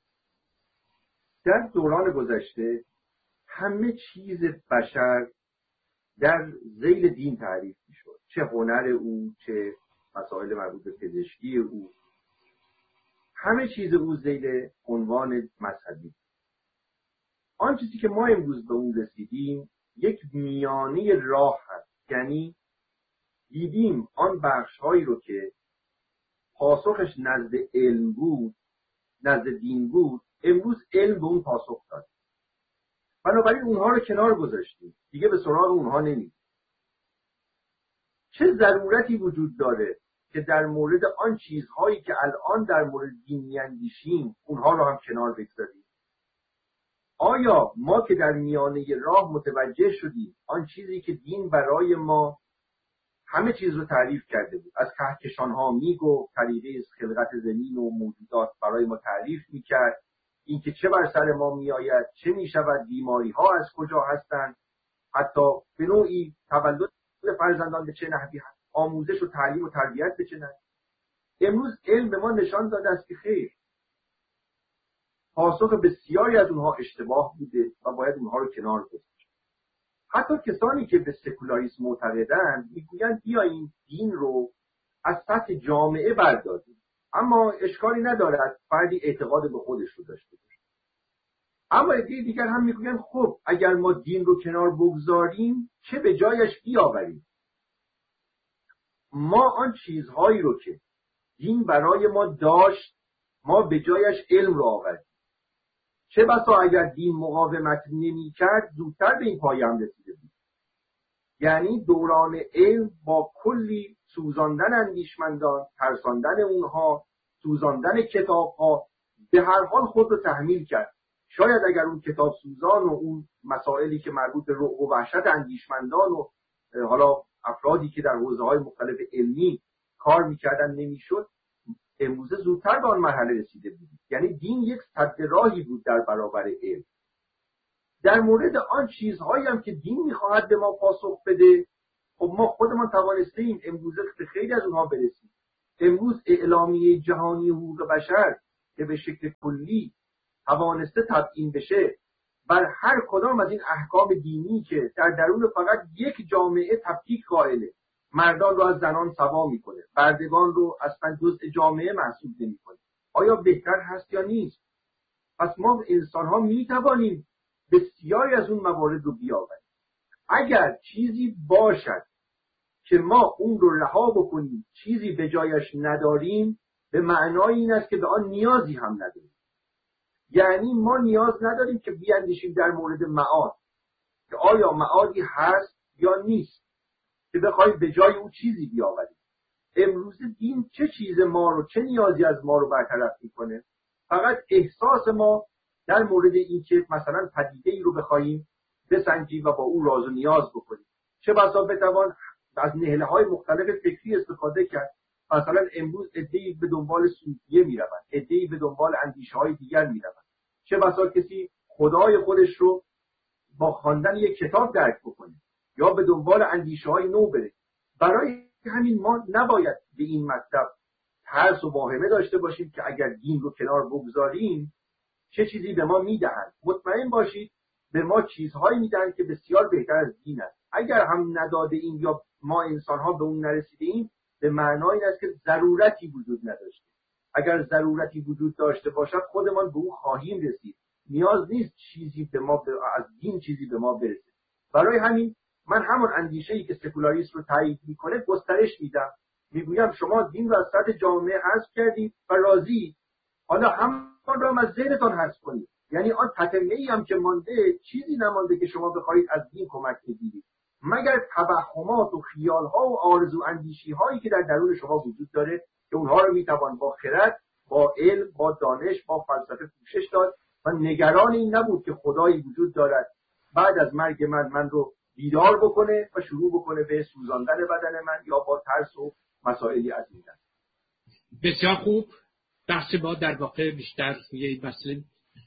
در دوران گذشته همه چیز بشر در ذیل دین تعریف می‌شد، چه هنر او، چه مسائل مربوط به پزشکی او، همه چیز او ذیل عنوان مذهبی. آن چیزی که ما امروز به اون رسیدیم یک میانه راه هست، یعنی دیدیم آن بخش‌هایی رو که پاسخش نزد علم بود، نزد دین بود، امروز علم به اون پاسخ داد. بنابراین اونها رو کنار گذاشتیم، دیگه به سراغ اونها نمیریم. چه ضرورتی وجود داره که در مورد آن چیزهایی که الان در مورد دین میاندیشیم اونها رو هم کنار بگذاریم؟ آیا ما که در میانه راه متوجه شدیم آن چیزی که دین برای ما همه چیز رو تعریف کرده بود، از کهکشان‌ها میگفت، طریقه خلقت زمین و موجودات برای ما تعریف میکرد، اینکه چه بر سر ما میآید، چه میشود، بیماری‌ها از کجا هستند، حتی به نوعی تولد فرزندان به چه نحوی هست، آموزش و تعلیم و تربیت به چه نحوی. امروز علم به ما نشان داده است که خیر، پاسخ بسیاری از اونها اشتباه بوده و باید اونها رو کنار گذاشت. حتی کسانی که به سکولاریسم معتقدند میگویند بیاییم دین رو از سطح جامعه برداریم، اما اشکالی ندارد فردی اعتقاد به خودش رو داشته باشه. اما عده دیگر هم میگویند خب اگر ما دین رو کنار بگذاریم چه به جایش بیاوریم؟ ما آن چیزهایی رو که دین برای ما داشت ما به جایش علم رو آوردیم. چه بسا اگر دین مقاومت نمی کرد زودتر به این پایه هم رسیده بود. یعنی دوران علم با کلی سوزاندن اندیشمندان، ترساندن اونها، سوزاندن کتابها، به هر حال خود رو تحمیل کرد. شاید اگر اون کتاب سوزان و اون مسائلی که مربوط به رعب و وحشت اندیشمندان و حالا افرادی که در حوزه‌های مختلف علمی کار میکردن نمیشد، امروزه زودتر به آن مرحله رسیده بود. یعنی دین یک سد راهی بود در برابر علم. در مورد آن چیزهایی هم که دین میخواهد به ما پاسخ بده، خب ما خودمان توانسته ایم امروزه به خیلی از اونها برسیم. امروز اعلامیه جهانی حقوق بشر که به شکل کلی توانسته تبیین بشه بر هر کدام از این احکام دینی که در درون فقط یک جامعه تفکیک قائله، مردان رو از زنان سوا میکنه، بردگان رو اصلا جزء جامعه محسوب نمیکنه، آیا بهتر هست یا نیست؟ پس ما انسان ها میتوانیم بسیاری از اون موارد رو بیاوریم. اگر چیزی باشد که ما اون رو رها بکنیم، چیزی به جایش نداریم، به معنای این است که به آن نیازی هم نداریم. یعنی ما نیاز نداریم که بیاندیشیم در مورد معاد، که آیا معادی هست یا نیست، که بخوایم به جای اون چیزی بیاوریم. امروز دین چه چیز ما رو، چه نیازی از ما رو برطرف میکنه؟ فقط احساس ما در مورد این که مثلا پدیده ای رو بخوایم بسنجیم و با او راز و نیاز بکنیم. چه بسا بتوان از نهله های مختلف فکری استفاده کرد. مثلا امروز عده‌ای به دنبال صوفیه میروند، عده‌ای به دنبال اندیشه های دیگر میروند. چه بسا کسی خدای خودش رو با خواندن یک کتاب درک بکنه یا به دنبال اندیشه های نو بره. برای همین ما نباید به این مطلب ترس و واهمه داشته باشیم که اگر دین رو کنار بگذاریم چه چیزی به ما میدهند. مطمئن باشید به ما چیزهایی میدهند که بسیار بهتر از دین است. اگر هم نداده این یا ما انسان‌ها به اون نرسیده ایم، به معنای این است که ضرورتی وجود نداشته. اگر ضرورتی وجود داشته باشد خودمان به او خواهیم رسید. نیاز نیست چیزی به ما ب... از دین چیزی به ما برسه. برای همین من همون اندیشه‌ای که سکولاریسم رو تایید میکنه گسترش میدم. میگویم شما دین رو از سطح جامعه حذف کردید و راضی، حالا هم را هم از ذهنتان حذف کنید. یعنی آن تتمه‌ای هم که مانده چیزی نمانده که شما بخواهید از دین کمک بگیرید، مگر توهمات و خیال‌ها و آرزو اندیشی‌هایی که در درون شما وجود داره که اونها رو میتوان با خرد، با علم، با دانش، با فلسفه پوشش داد و نگران این نبود که خدایی وجود دارد بعد از مرگ من من رو بیدار بکنه و شروع بکنه به سوزاندن بدن من یا با ترس و مسائلی از این دست. بسیار خوب. بحث ما در واقع بیشتر روی مسئله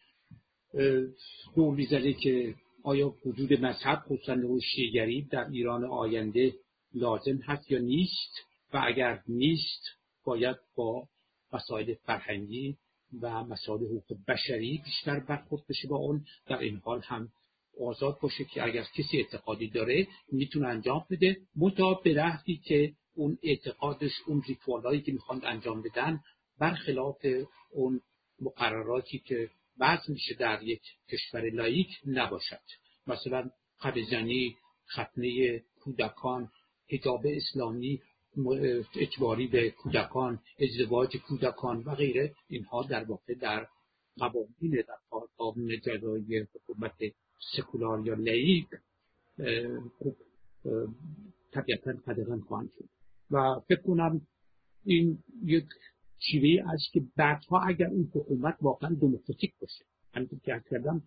دور می‌زنه که آیا وجود مذهب خصوصا نوع شیعه‌گری در ایران آینده لازم هست یا نیست، و اگر نیست باید با مسائل فرهنگی و مسائل حقوق بشری بیشتر برخورد بشه با اون. در این حال هم آزاد باشه که اگر کسی اعتقادی داره میتونه انجام بده، منتها به نحوی که اون اعتقادش، اون ریتوالایی که میخوان انجام بدن برخلاف اون مقرراتی که وضع میشه در یک کشور لاییک نباشد. مثلا قبضنی، ختنه کودکان، حجاب اسلامی اجباری به کودکان، ازدواج کودکان و غیره، اینها در واقع در قوانین در قانون جزایی حکومت سکولار یا لاییک خوب طبیعتاً قدغن خواهند شد. و فکر کنم این یک چیزی است که بعدها اگر این حکومت واقعا دموکراتیک باشه، همینطور که عرض کردم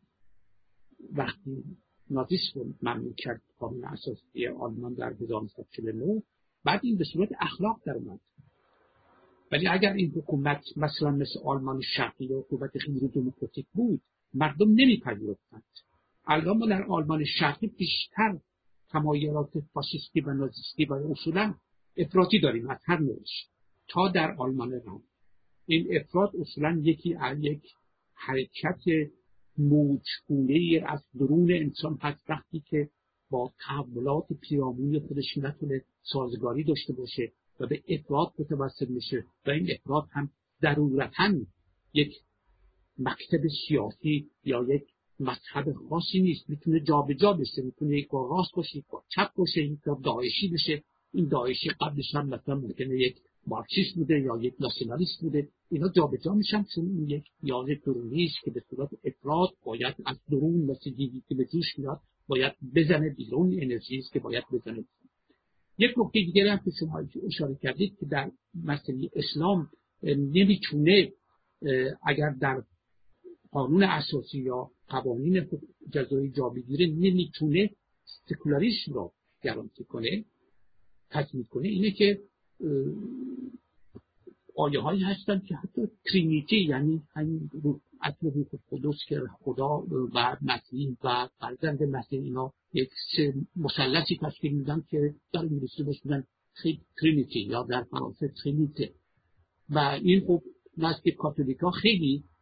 وقتی نازیسم رو ممنوع کرد قانون اساسی آلمان در هزار و نهصد و چهل و نه، بعد این به صورت اخلاق در اومد. ولی اگر این حکومت مثلا مثل آلمان شرقی یا حکومت خیلی دموکراتیک بود، مردم نمیپذیرفتند. الان ما در آلمان شرقی بیشتر تمایلات فاشیستی و نازیستی و اصولا افراطی داریم از هر نوعش تا در آلمان رام. این افراط اصولا یکی از یک حرکت موجگونه‌ای از درون انسان هست، وقتی که با تحولات پیرامون خودش نتونه سازگاری داشته باشه و به افراط متوسل میشه. و این افراط هم ضرورتاً یک مکتب سیاسی یا یک مذهب خاصی نیست، میتونه جابجا بشه، میتونه یک با راست باشه، یک با چپ باشه، یک با داعشی بشه. این داعشی قبلش هم مثلا ممکنه یک مارکسیست بوده یا یک ناسیونالیست بوده. اینا جابجا میشن چون این یک نیاز درونی است که به صورت افراط باید از درون مثل دیگی که به جوش میاد باید بزنه بیرون، انرژی است که باید بزنه. یک نکته دیگه هم که شما اشاره کردید که در مسئله اسلام نمیتونه اگر در قانون اساسی یا قوانین جزایی جا بگیره نمیتونه سکولاریسم رو گارانتی کنه، تضمین کنه، اینه که آیه هایی هستن که حتی ترینیتی، یعنی همین از روح القدس که خدا و مسیح و فرزند مسیح اینا یک سه مثلثی تشکیل میدن که در انگلیسی بهش میگن ترینیتی یا در فرانسه ترینیته. و این خب نزد کاتولیکا خیلی